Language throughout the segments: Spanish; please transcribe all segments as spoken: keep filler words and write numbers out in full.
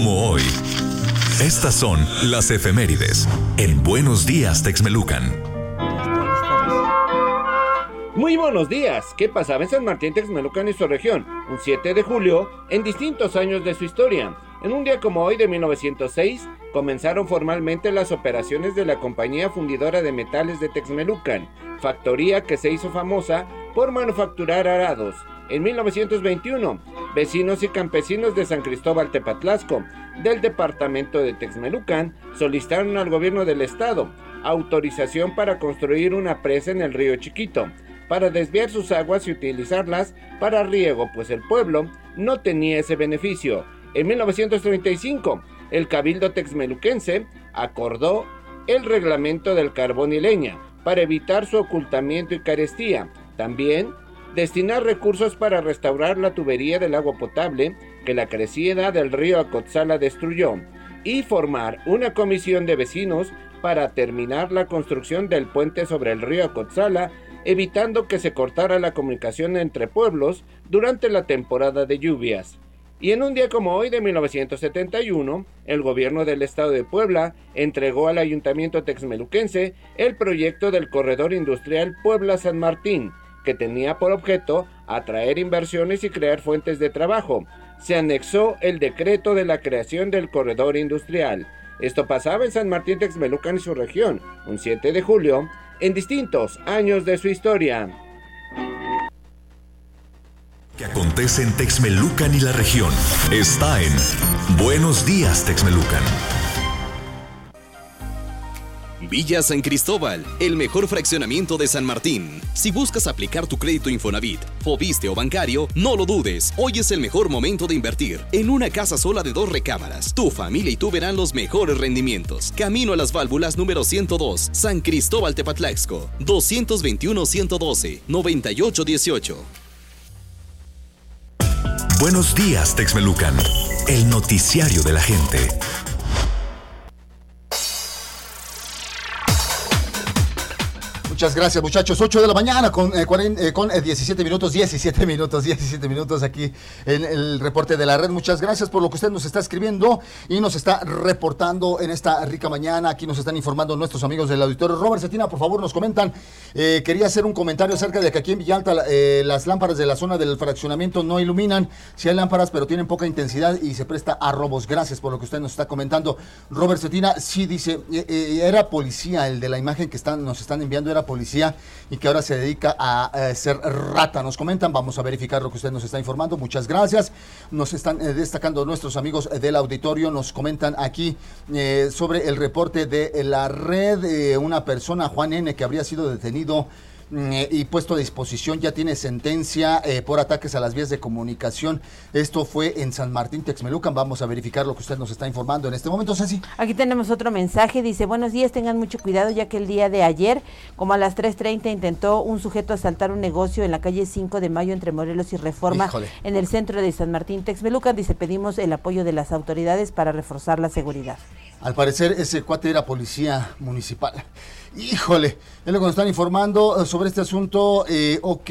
como hoy. Estas son las efemérides en Buenos Días Texmelucan. Muy buenos días. ¿Qué pasaba en San Martín Texmelucan y su región? Un siete de julio, en distintos años de su historia. En un día como hoy de mil novecientos seis, comenzaron formalmente las operaciones de la Compañía Fundidora de Metales de Texmelucan, factoría que se hizo famosa por manufacturar arados. En mil novecientos veintiuno, vecinos y campesinos de San Cristóbal Tepatlasco, del departamento de Texmelucan, solicitaron al gobierno del estado autorización para construir una presa en el río Chiquito, para desviar sus aguas y utilizarlas para riego, pues el pueblo no tenía ese beneficio. En mil novecientos treinta y cinco, el Cabildo Texmeluquense acordó el reglamento del carbón y leña para evitar su ocultamiento y carestía. También destinar recursos para restaurar la tubería del agua potable que la crecida del río Acotzala destruyó, y formar una comisión de vecinos para terminar la construcción del puente sobre el río Acotzala, evitando que se cortara la comunicación entre pueblos durante la temporada de lluvias. Y en un día como hoy de mil novecientos setenta y uno, el gobierno del estado de Puebla entregó al ayuntamiento texmeluquense el proyecto del corredor industrial Puebla-San Martín, que tenía por objeto atraer inversiones y crear fuentes de trabajo. Se anexó el decreto de la creación del corredor industrial. Esto pasaba en San Martín Texmelucan y su región, un siete de julio, en distintos años de su historia. ¿Qué acontece en Texmelucan y la región? Está en Buenos Días Texmelucan. Villa San Cristóbal, el mejor fraccionamiento de San Martín. Si buscas aplicar tu crédito Infonavit, Fobiste o bancario, no lo dudes. Hoy es el mejor momento de invertir en una casa sola de dos recámaras. Tu familia y tú verán los mejores rendimientos. Camino a las válvulas número ciento dos, San Cristóbal Tepatlaxco, dos dos uno, ciento doce, noventa y ocho dieciocho. Buenos Días Texmelucan, el noticiario de la gente. Muchas gracias, muchachos. ocho de la mañana con, eh, cuarenta, eh, con eh, diecisiete minutos, diecisiete minutos, diecisiete minutos aquí en el reporte de la red. Muchas gracias por lo que usted nos está escribiendo y nos está reportando en esta rica mañana. Aquí nos están informando nuestros amigos del auditorio. Robert Cetina, por favor, nos comentan. Eh, quería hacer un comentario acerca de que aquí en Villalta eh, las lámparas de la zona del fraccionamiento no iluminan. Sí hay lámparas, pero tienen poca intensidad y se presta a robos. Gracias por lo que usted nos está comentando. Robert Cetina, sí dice, eh, eh, era policía, el de la imagen que están, nos están enviando era policía y que ahora se dedica a, a ser rata. Nos comentan, vamos a verificar lo que usted nos está informando. Muchas gracias. Nos están eh, destacando nuestros amigos eh, del auditorio. Nos comentan aquí eh, sobre el reporte de eh, la red. Eh, una persona, Juan N., que habría sido detenido eh, y puesto a disposición, ya tiene sentencia eh, por ataques a las vías de comunicación. Esto fue en San Martín Texmelucan. Vamos a verificar lo que usted nos está informando en este momento, Ceci. Aquí tenemos otro mensaje, dice: buenos días, tengan mucho cuidado ya que el día de ayer, como a las tres treinta, intentó un sujeto asaltar un negocio en la calle cinco de mayo entre Morelos y Reforma. Híjole. En el centro de San Martín Texmelucan. Dice: pedimos el apoyo de las autoridades para reforzar la seguridad. Al parecer ese cuate era policía municipal. Híjole, es lo que nos están informando sobre este asunto. Eh, ok,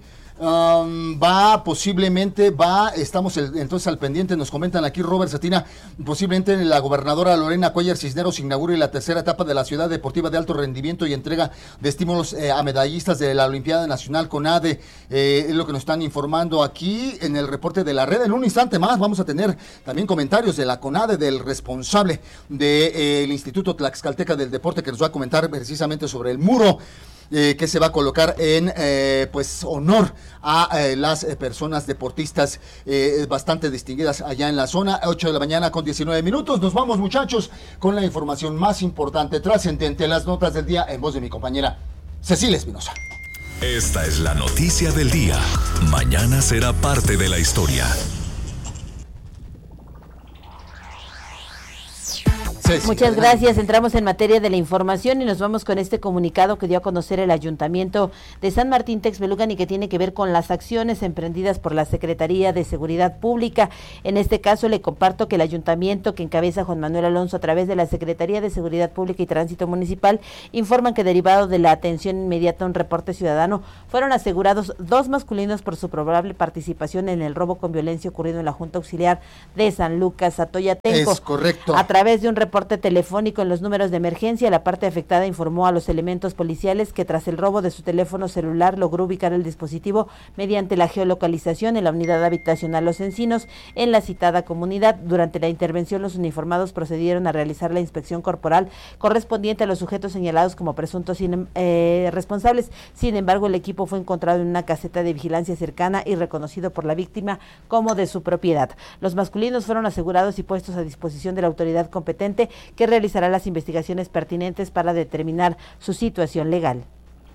um, va, posiblemente va, estamos el, entonces al pendiente. Nos comentan aquí, Robert Cetina, posiblemente la gobernadora Lorena Cuellar Cisneros inaugure la tercera etapa de la ciudad deportiva de alto rendimiento y entrega de estímulos eh, a medallistas de la Olimpiada Nacional CONADE. Eh, es lo que nos están informando aquí en el reporte de la red. En un instante más vamos a tener también comentarios de la CONADE, del responsable del de, eh, Instituto Tlaxcalteca del Deporte, que nos va a comentar precisamente sobre el muro Eh, que se va a colocar en eh, pues honor a eh, las eh, personas deportistas eh, bastante distinguidas allá en la zona. Ocho de la mañana con diecinueve minutos. Nos vamos, muchachos, con la información más importante, trascendente, las notas del día, en voz de mi compañera Cecilia Espinosa. Esta es la noticia del día. Mañana será parte de la historia. Sí, sí, Muchas adelante. gracias. Entramos en materia de la información y nos vamos con este comunicado que dio a conocer el Ayuntamiento de San Martín Texmelucan y que tiene que ver con las acciones emprendidas por la Secretaría de Seguridad Pública. En este caso le comparto que el Ayuntamiento que encabeza Juan Manuel Alonso a través de la Secretaría de Seguridad Pública y Tránsito Municipal informan que derivado de la atención inmediata a un reporte ciudadano fueron asegurados dos masculinos por su probable participación en el robo con violencia ocurrido en la Junta Auxiliar de San Lucas Atoyatenco. Es correcto. A través de un reporte telefónico en los números de emergencia, la parte afectada informó a los elementos policiales que tras el robo de su teléfono celular logró ubicar el dispositivo mediante la geolocalización en la unidad habitacional Los Encinos en la citada comunidad. Durante la intervención, los uniformados procedieron a realizar la inspección corporal correspondiente a los sujetos señalados como presuntos sin, eh, responsables. Sin embargo, el equipo fue encontrado en una caseta de vigilancia cercana y reconocido por la víctima como de su propiedad. Los masculinos fueron asegurados y puestos a disposición de la autoridad competente que realizará las investigaciones pertinentes para determinar su situación legal.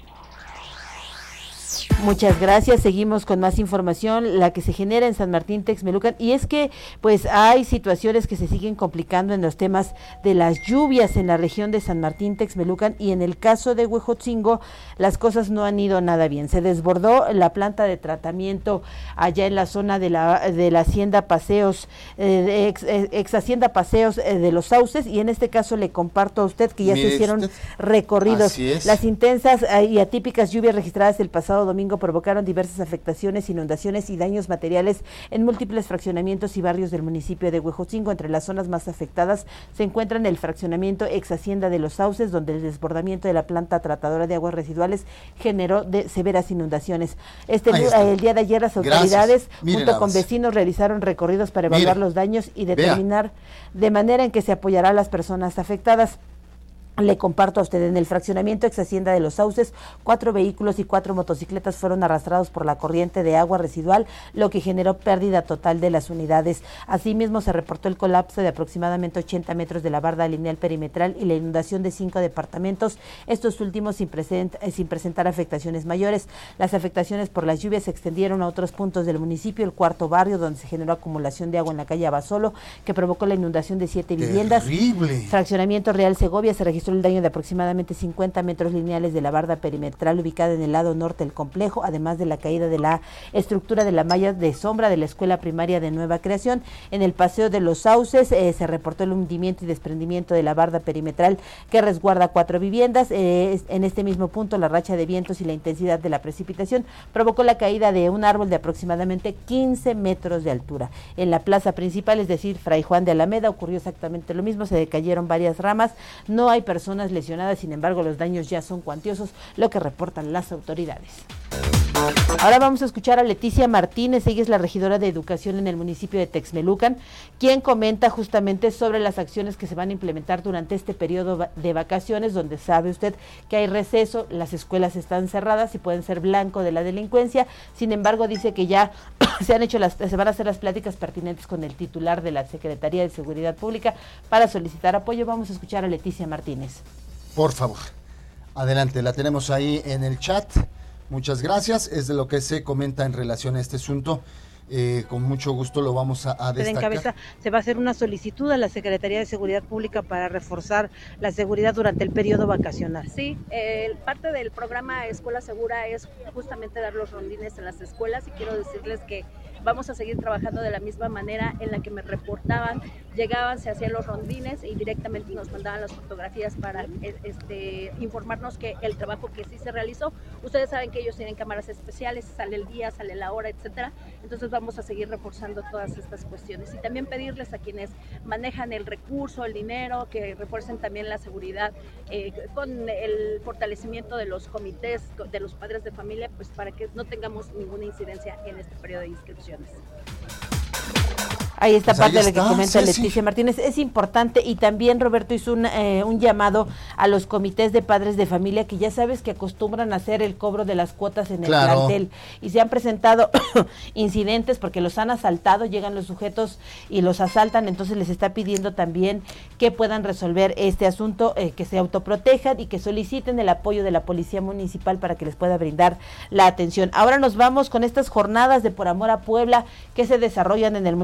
Muchas gracias, seguimos con más información, la que se genera en San Martín Texmelucan, y es que pues hay situaciones que se siguen complicando en los temas de las lluvias en la región de San Martín Texmelucan, y en el caso de Huejotzingo las cosas no han ido nada bien. Se desbordó la planta de tratamiento allá en la zona de la de la hacienda Paseos, eh, ex, ex hacienda Paseos eh, de los Sauces, y en este caso le comparto a usted que ya Mire se hicieron usted. recorridos. Así es. Las intensas eh, y atípicas lluvias registradas el pasado domingo provocaron diversas afectaciones, inundaciones y daños materiales en múltiples fraccionamientos y barrios del municipio de Huejotzingo. Entre las zonas más afectadas se encuentran el fraccionamiento ex hacienda de los Sauces, donde el desbordamiento de la planta tratadora de aguas residuales generó de severas inundaciones. Este el día de ayer las autoridades junto con vecinos realizaron recorridos para evaluar Mire. los daños y determinar Vea. de manera en que se apoyará a las personas afectadas. Le comparto a usted, en el fraccionamiento ex hacienda de los Sauces, cuatro vehículos y cuatro motocicletas fueron arrastrados por la corriente de agua residual, lo que generó pérdida total de las unidades. Asimismo, se reportó el colapso de aproximadamente ochenta metros de la barda lineal perimetral y la inundación de cinco departamentos, estos últimos sin, present, sin presentar afectaciones mayores. Las afectaciones por las lluvias se extendieron a otros puntos del municipio, el cuarto barrio, donde se generó acumulación de agua en la calle Abasolo, que provocó la inundación de siete viviendas. Terrible. Fraccionamiento Real Segovia, se registró el daño de aproximadamente cincuenta metros lineales de la barda perimetral ubicada en el lado norte del complejo, además de la caída de la estructura de la malla de sombra de la escuela primaria de Nueva Creación. En el Paseo de los Sauces eh, se reportó el hundimiento y desprendimiento de la barda perimetral que resguarda cuatro viviendas. Eh, en este mismo punto, la racha de vientos y la intensidad de la precipitación provocó la caída de un árbol de aproximadamente quince metros de altura. En la plaza principal, es decir, Fray Juan de Alameda, ocurrió exactamente lo mismo, se decayeron varias ramas, no hay personas lesionadas, sin embargo los daños ya son cuantiosos, lo que reportan las autoridades. Ahora vamos a escuchar a Leticia Martínez, ella es la regidora de Educación en el municipio de Texmelucan, quien comenta justamente sobre las acciones que se van a implementar durante este periodo de vacaciones, donde sabe usted que hay receso, las escuelas están cerradas y pueden ser blanco de la delincuencia. Sin embargo, dice que ya se han hecho las, se van a hacer las pláticas pertinentes con el titular de la Secretaría de Seguridad Pública para solicitar apoyo. Vamos a escuchar a Leticia Martínez. Por favor, adelante, la tenemos ahí en el chat. Muchas gracias, es de lo que se comenta en relación a este asunto. Eh, con mucho gusto lo vamos a, a destacar. Encabeza, se va a hacer una solicitud a la Secretaría de Seguridad Pública para reforzar la seguridad durante el periodo vacacional. Sí, eh, parte del programa Escuela Segura es justamente dar los rondines en las escuelas, y quiero decirles que vamos a seguir trabajando de la misma manera en la que me reportaban, llegaban, se hacían los rondines y directamente nos mandaban las fotografías para este, informarnos que el trabajo que sí se realizó. Ustedes saben que ellos tienen cámaras especiales, sale el día, sale la hora, etcétera. Entonces vamos a seguir reforzando todas estas cuestiones y también pedirles a quienes manejan el recurso, el dinero, que refuercen también la seguridad eh, con el fortalecimiento de los comités, de los padres de familia, pues para que no tengamos ninguna incidencia en este periodo de inscripciones. Ahí está pues parte ahí de lo que comenta sí, Leticia sí. Martínez. Es importante, y también Roberto hizo un, eh, un llamado a los comités de padres de familia, que ya sabes que acostumbran a hacer el cobro de las cuotas en el claro. plantel, y se han presentado incidentes porque los han asaltado, llegan los sujetos y los asaltan. Entonces les está pidiendo también que puedan resolver este asunto, eh, que se autoprotejan y que soliciten el apoyo de la Policía Municipal para que les pueda brindar la atención. Ahora nos vamos con estas jornadas de Por Amor a Puebla que se desarrollan en el municipio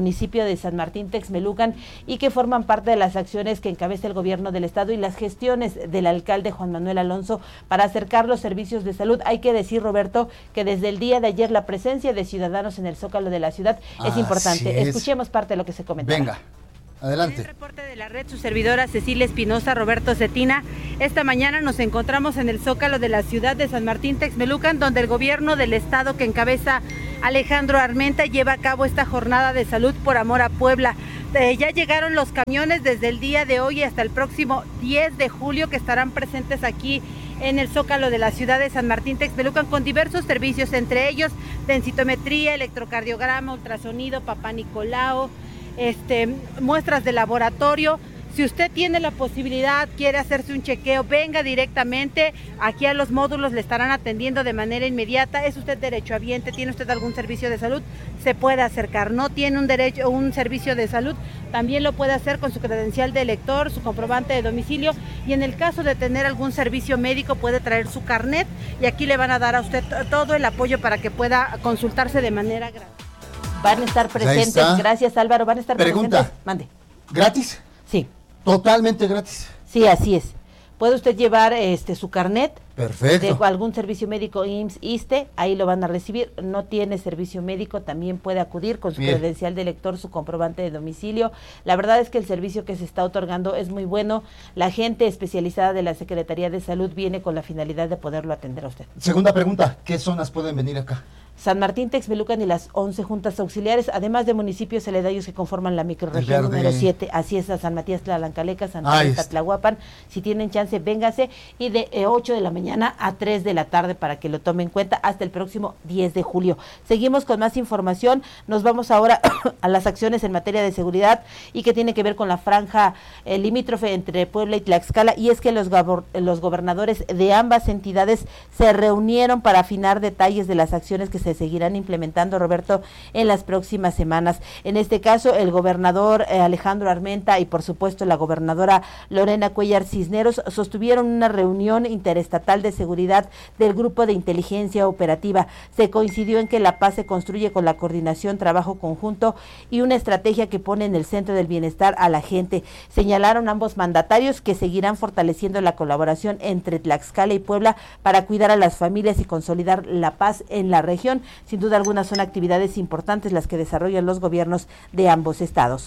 municipio de San Martín Texmelucan y que forman parte de las acciones que encabeza el gobierno del estado y las gestiones del alcalde Juan Manuel Alonso para acercar los servicios de salud. Hay que decir, Roberto, que desde el día de ayer la presencia de ciudadanos en el Zócalo de la ciudad es Así importante. es. Escuchemos parte de lo que se comentaba. Venga. Adelante. En el reporte de la red, su servidora Cecilia Espinosa, Roberto Cetina. Esta mañana nos encontramos en el Zócalo de la ciudad de San Martín Texmelucan, donde el gobierno del estado que encabeza Alejandro Armenta lleva a cabo esta jornada de salud por amor a Puebla. Eh, ya llegaron los camiones desde el día de hoy hasta el próximo diez de julio que estarán presentes aquí en el Zócalo de la ciudad de San Martín Texmelucan con diversos servicios, entre ellos densitometría, electrocardiograma, ultrasonido, papá Nicolau, este, muestras de laboratorio. Si usted tiene la posibilidad, quiere hacerse un chequeo, venga directamente aquí a los módulos, le estarán atendiendo de manera inmediata. ¿Es usted derechohabiente? ¿Tiene usted algún servicio de salud? Se puede acercar. ¿No tiene un derecho, un servicio de salud? También lo puede hacer con su credencial de elector, su comprobante de domicilio, y en el caso de tener algún servicio médico puede traer su carnet y aquí le van a dar a usted todo el apoyo para que pueda consultarse de manera gratuita. Van a estar presentes, gracias Álvaro, van a estar Pregunta, presentes. Mande. ¿Gratis? Sí. Totalmente gratis. Sí, así es. Puede usted llevar este su carnet. Perfecto. De algún servicio médico I M S S, ISSSTE, ahí lo van a recibir. No tiene servicio médico, también puede acudir con su Bien. credencial de elector, su comprobante de domicilio. La verdad es que el servicio que se está otorgando es muy bueno. La gente especializada de la Secretaría de Salud viene con la finalidad de poderlo atender a usted. Segunda pregunta, ¿qué zonas pueden venir acá? San Martín Texmelucan y las once juntas auxiliares, además de municipios aledaños que conforman la microrregión número siete, así es, a San Matías Tlalancaleca, San Martín Tlahuapan. Si tienen chance, véngase, y de eh, ocho de la mañana a tres de la tarde para que lo tomen en cuenta hasta el próximo diez de julio. Seguimos con más información, nos vamos ahora a las acciones en materia de seguridad y que tiene que ver con la franja eh, limítrofe entre Puebla y Tlaxcala, y es que los, los gobernadores de ambas entidades se reunieron para afinar detalles de las acciones que se seguirán implementando, Roberto, en las próximas semanas. En este caso, el gobernador eh, Alejandro Armenta y por supuesto la gobernadora Lorena Cuellar Cisneros sostuvieron una reunión interestatal de seguridad del Grupo de Inteligencia Operativa. Se coincidió en que la paz se construye con la coordinación, trabajo conjunto y una estrategia que pone en el centro del bienestar a la gente. Señalaron ambos mandatarios que seguirán fortaleciendo la colaboración entre Tlaxcala y Puebla para cuidar a las familias y consolidar la paz en la región. Sin duda alguna son actividades importantes las que desarrollan los gobiernos de ambos estados.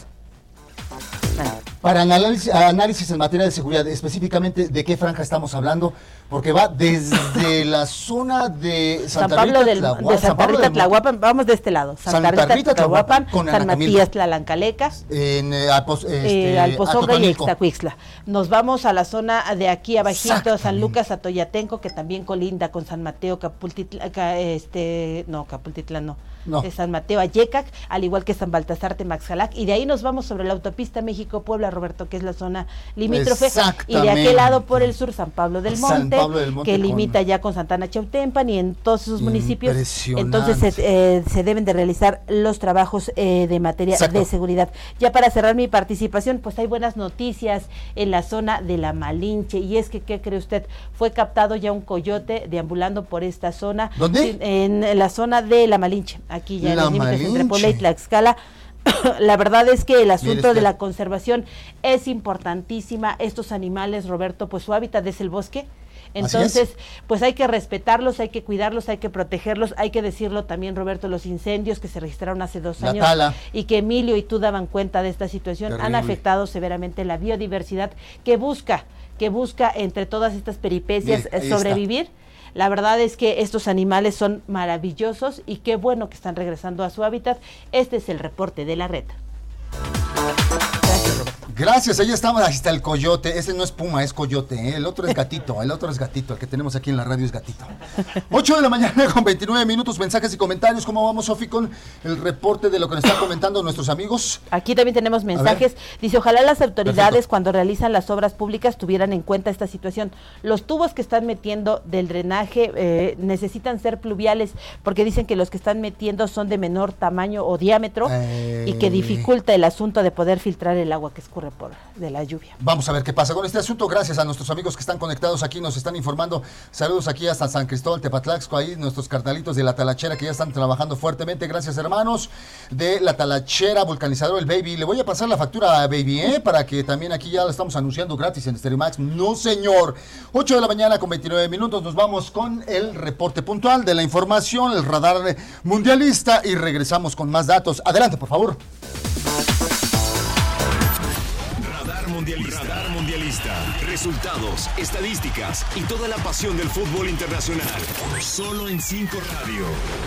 Para análisis, análisis en materia de seguridad, específicamente, ¿de qué franja estamos hablando? Porque va desde la zona de Santa San Pablo Rita, del, Tlahua, de Santa Rita, Tlahuapan, vamos de este lado. Santa, Santa Rita, Tlahuapan, con San Matías Tlalancaleca, en eh, Alpos, este, eh, Alpozoga y Ixtacuixtla. Nos vamos a la zona de aquí abajito, San Lucas, Atoyatenco, que también colinda con San Mateo, Capultitla, este, no, Capultitla no. No. De San Mateo a Yecac, al igual que San Baltasar Temaxcalac, y de ahí nos vamos sobre la autopista México-Puebla, Roberto, que es la zona limítrofe, y de aquel lado por el sur San Pablo del Monte, Pablo del Monte que con... limita ya con Santana Chautempan y en todos esos municipios. Entonces se, eh, se deben de realizar los trabajos eh, de materia Exacto. de seguridad. Ya para cerrar mi participación, pues hay buenas noticias en la zona de La Malinche, y es que, ¿qué cree usted? Fue captado ya un coyote deambulando por esta zona. ¿Dónde? En, en la zona de La Malinche, aquí ya en los límites entre Puebla y Tlaxcala. La verdad es que el asunto de la conservación es importantísima. Estos animales, Roberto, pues su hábitat es el bosque. Entonces, pues hay que respetarlos, hay que cuidarlos, hay que protegerlos, hay que decirlo también, Roberto, los incendios que se registraron hace dos la años tala. Y que Emilio y tú daban cuenta de esta situación, Terrible. han afectado severamente la biodiversidad que busca, que busca entre todas estas peripecias Bien, sobrevivir. Está. La verdad es que estos animales son maravillosos y qué bueno que están regresando a su hábitat. Este es el reporte de la red. Gracias, Roberto. Gracias, ahí estamos, ahí está el coyote. Ese no es puma, es coyote, ¿eh? El otro es gatito, el otro es gatito, el que tenemos aquí en la radio es gatito. ocho de la mañana con veintinueve minutos, mensajes y comentarios. ¿Cómo vamos, Sofi, con el reporte de lo que nos están comentando nuestros amigos? Aquí también tenemos mensajes. Dice, ojalá las autoridades Perfecto. cuando realizan las obras públicas tuvieran en cuenta esta situación. Los tubos que están metiendo del drenaje eh, necesitan ser pluviales, porque dicen que los que están metiendo son de menor tamaño o diámetro eh... y que dificulta el asunto de poder filtrar el agua que escurre ocurre por de la lluvia. Vamos a ver qué pasa con este asunto. Gracias a nuestros amigos que están conectados aquí, nos están informando. Saludos aquí hasta San Cristóbal, Tepatlaxco, ahí nuestros carnalitos de la talachera que ya están trabajando fuertemente. Gracias, hermanos de la talachera, vulcanizador, el Baby. Le voy a pasar la factura a Baby, ¿eh? Para que también aquí ya la estamos anunciando gratis en Stereo Max. No, señor. ocho de la mañana con veintinueve minutos. Nos vamos con el reporte puntual de la información, el radar mundialista y regresamos con más datos. Adelante, por favor. Radar mundialista. Radar mundialista. Resultados, estadísticas y toda la pasión del fútbol internacional. Solo en cinco Radio.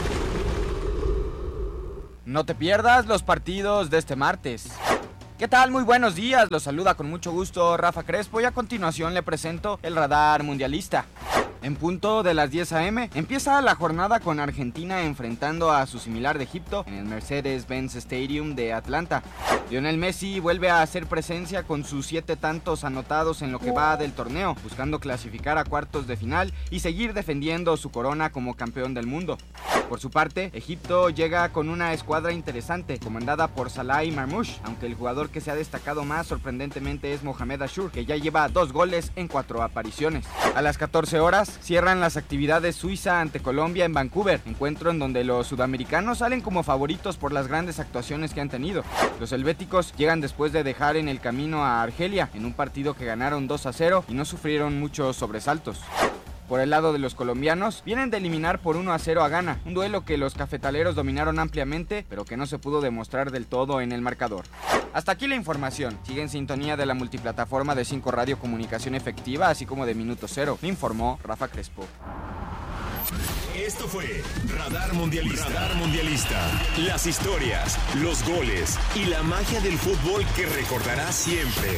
No te pierdas los partidos de este martes. ¿Qué tal? Muy buenos días. Los saluda con mucho gusto Rafa Crespo y a continuación le presento el radar mundialista. En punto de las diez a eme empieza la jornada con Argentina enfrentando a su similar de Egipto en el Mercedes-Benz Stadium de Atlanta. Lionel Messi vuelve a hacer presencia con sus siete tantos anotados en lo que va del torneo, buscando clasificar a cuartos de final y seguir defendiendo su corona como campeón del mundo. Por su parte, Egipto llega con una escuadra interesante, comandada por Salah y Marmoush, aunque el jugador que se ha destacado más sorprendentemente es Mohamed Ashur, que ya lleva dos goles en cuatro apariciones. A las catorce horas cierran las actividades Suiza ante Colombia en Vancouver, encuentro en donde los sudamericanos salen como favoritos por las grandes actuaciones que han tenido. Los helvéticos llegan después de dejar en el camino a Argelia en un partido que ganaron dos a cero y no sufrieron muchos sobresaltos. Por el lado de los colombianos, vienen de eliminar por uno a cero a Ghana, un duelo que los cafetaleros dominaron ampliamente, pero que no se pudo demostrar del todo en el marcador. Hasta aquí la información. Sigue en sintonía de la multiplataforma de cinco Radio Comunicación Efectiva, así como de Minuto Cero. Le informó Rafa Crespo. Esto fue Radar Mundialista. Radar Mundialista. Las historias, los goles y la magia del fútbol que recordarás siempre.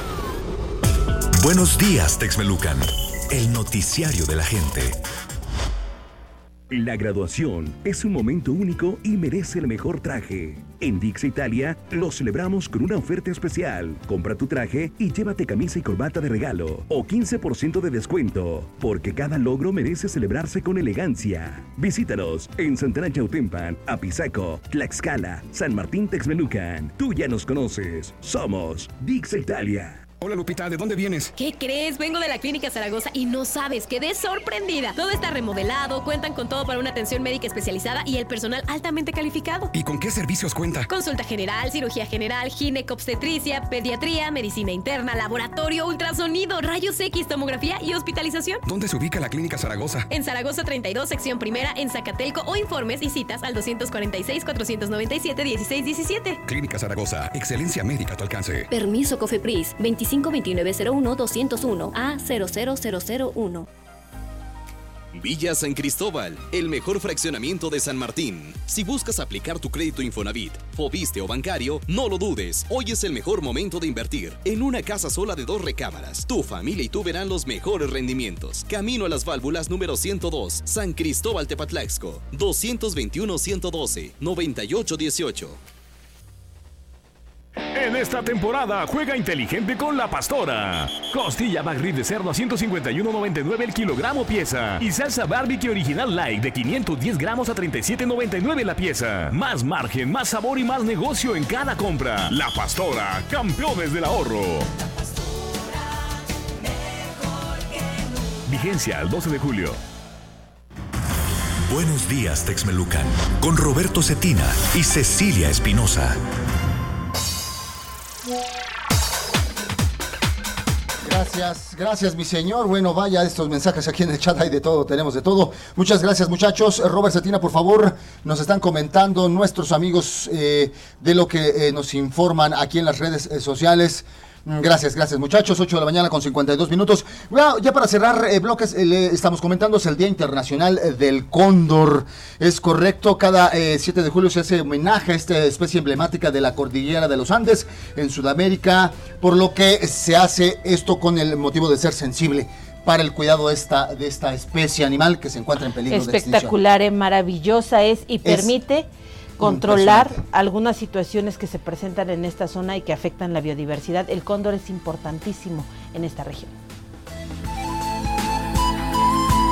Buenos días, Texmelucan. El noticiario de la gente. La graduación es un momento único y merece el mejor traje. En Dix Italia lo celebramos con una oferta especial. Compra tu traje y llévate camisa y corbata de regalo o quince por ciento de descuento, porque cada logro merece celebrarse con elegancia. Visítanos en Santana Chautempan, Apizaco, Tlaxcala, San Martín Texmelucan. Tú ya nos conoces. Somos Dix Italia. Hola Lupita, ¿de dónde vienes? ¿Qué crees? Vengo de la Clínica Zaragoza y no sabes, quedé sorprendida. Todo está remodelado, cuentan con todo para una atención médica especializada y el personal altamente calificado. ¿Y con qué servicios cuenta? Consulta general, cirugía general, ginecobstetricia, pediatría, medicina interna, laboratorio, ultrasonido, rayos X, tomografía y hospitalización. ¿Dónde se ubica la Clínica Zaragoza? En Zaragoza treinta y dos, sección primera, en Zacatelco, o informes y citas al doscientos cuarenta y seis, cuatrocientos noventa y siete, dieciséis diecisiete. Clínica Zaragoza, excelencia médica a tu alcance. Permiso COFEPRIS, veinticinco veintinueve cero uno doscientos uno A cero cero cero cero uno. Villa San Cristóbal, el mejor fraccionamiento de San Martín. Si buscas aplicar tu crédito Infonavit, Fobiste o bancario, no lo dudes. Hoy es el mejor momento de invertir en una casa sola de dos recámaras. Tu familia y tú verán los mejores rendimientos. Camino a las válvulas número ciento dos, San Cristóbal Tepatlaxco, doscientos veintiuno ciento doce, noventa y ocho dieciocho. En esta temporada juega inteligente con La Pastora. Costilla McRib de cerdo a ciento cincuenta y uno noventa y nueve el kilogramo pieza. Y salsa barbecue original light de quinientos diez gramos a treinta y siete noventa y nueve la pieza. Más margen, más sabor y más negocio en cada compra. La Pastora, campeones del ahorro. Vigencia al doce de julio. Buenos días, Texmelucan. Con Roberto Cetina y Cecilia Espinosa. Gracias, gracias mi señor. Bueno, vaya estos mensajes aquí en el chat, hay de todo, tenemos de todo. Muchas gracias muchachos. Robert Cetina, por favor, nos están comentando nuestros amigos eh, de lo que eh, nos informan aquí en las redes eh, sociales. Gracias, gracias muchachos, ocho de la mañana con cincuenta y dos minutos. Bueno, ya para cerrar eh, bloques, eh, le estamos comentando, es el Día Internacional eh, del Cóndor. Es correcto, cada eh, siete de julio se hace homenaje a esta especie emblemática de la cordillera de los Andes en Sudamérica, por lo que se hace esto con el motivo de ser sensible para el cuidado de esta, de esta especie animal que se encuentra en peligro de extinción. Espectacular, eh, maravillosa es y permite... Es controlar algunas situaciones que se presentan en esta zona y que afectan la biodiversidad. El cóndor es importantísimo en esta región.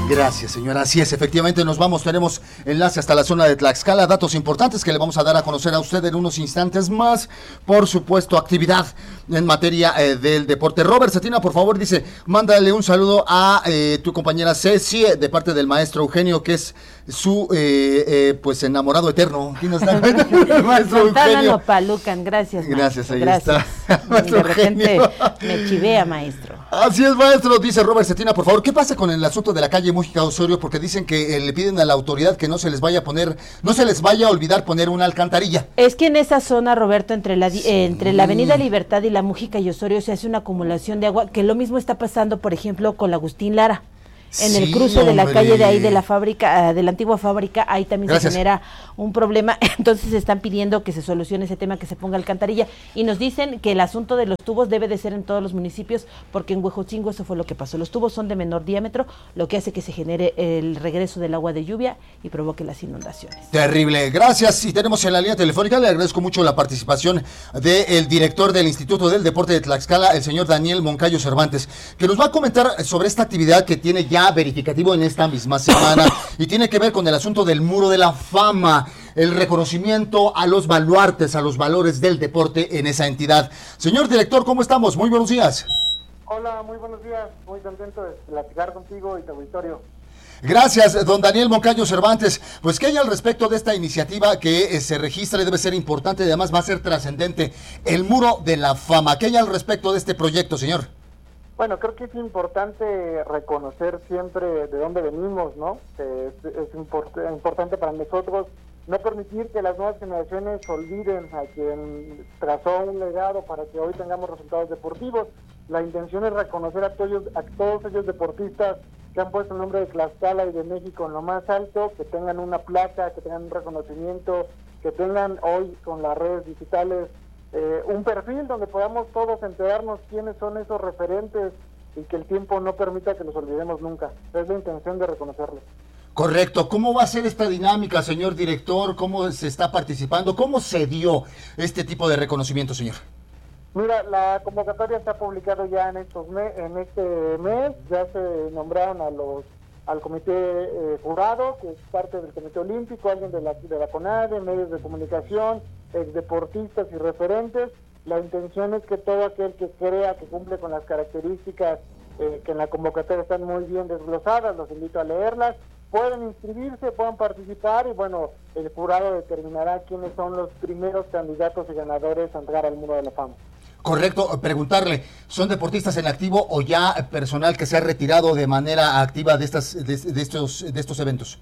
Gracias, señora. Así es, efectivamente nos vamos, tenemos enlace hasta la zona de Tlaxcala, datos importantes que le vamos a dar a conocer a usted en unos instantes más. Por supuesto, actividad en materia eh, del deporte. Robert Cetina, por favor, dice, mándale un saludo a eh, tu compañera Ceci, de parte del maestro Eugenio, que es su, eh, eh, pues, enamorado eterno. ¿Quién está? El maestro Eugenio. Palucan, gracias, maestro. Gracias, ahí gracias. está. De repente me chivea, maestro. Así es, maestro, dice Robert Cetina, por favor, ¿qué pasa con el asunto de la calle Mújica Osorio? Porque dicen que eh, le piden a la autoridad que no se les vaya a poner, no se les vaya a olvidar poner una alcantarilla. Es que en esa zona, Roberto, entre la sí. eh, entre la Avenida Libertad y la Mújica y Osorio se hace una acumulación de agua, que lo mismo está pasando, por ejemplo, con la Agustín Lara. En sí, el cruce de la hombre. calle de ahí de la fábrica, de la antigua fábrica, ahí también Gracias. se genera un problema, entonces están pidiendo que se solucione ese tema, que se ponga alcantarilla, y nos dicen que el asunto de los tubos debe de ser en todos los municipios, porque en Huejotzingo eso fue lo que pasó, los tubos son de menor diámetro, lo que hace que se genere el regreso del agua de lluvia y provoque las inundaciones. Terrible, gracias, y tenemos en la línea telefónica, le agradezco mucho la participación del director del Instituto del Deporte de Tlaxcala, el señor Daniel Moncayo Cervantes, que nos va a comentar sobre esta actividad que tiene ya verificativo en esta misma semana y tiene que ver con el asunto del Muro de la Fama, el reconocimiento a los baluartes, a los valores del deporte en esa entidad. Señor director, ¿cómo estamos? Muy buenos días. Hola, muy buenos días, muy contento de platicar contigo y tu auditorio. Gracias, don Daniel Moncayo Cervantes. Pues, ¿qué hay al respecto de esta iniciativa que eh, se registra y debe ser importante y además va a ser trascendente? El Muro de la Fama. ¿Qué hay al respecto de este proyecto, señor? Bueno, creo que es importante reconocer siempre de dónde venimos, ¿no? Eh, es es import importante para nosotros no permitir que las nuevas generaciones olviden a quien trazó un legado para que hoy tengamos resultados deportivos. La intención es reconocer a todos, a todos ellos deportistas que han puesto el nombre de Tlaxcala y de México en lo más alto, que tengan una placa, que tengan un reconocimiento, que tengan hoy con las redes digitales Eh, un perfil donde podamos todos enterarnos quiénes son esos referentes y que el tiempo no permita que los olvidemos nunca. Es la intención de reconocerlos. Correcto. ¿Cómo va a ser esta dinámica, señor director? ¿Cómo se está participando? ¿Cómo se dio este tipo de reconocimiento, señor? Mira, la convocatoria está publicada ya en estos me en este mes. Ya se nombraron a los al comité eh, jurado, que es parte del Comité Olímpico, alguien de la, de la CONADE, medios de comunicación, exdeportistas y referentes. La intención es que todo aquel que crea que cumple con las características eh, que en la convocatoria están muy bien desglosadas, los invito a leerlas, pueden inscribirse, puedan participar y bueno, el jurado determinará quiénes son los primeros candidatos y ganadores a entrar al Muro de la Fama. Correcto, preguntarle, ¿son deportistas en activo o ya personal que se ha retirado de manera activa de estas de, de estos de estos eventos?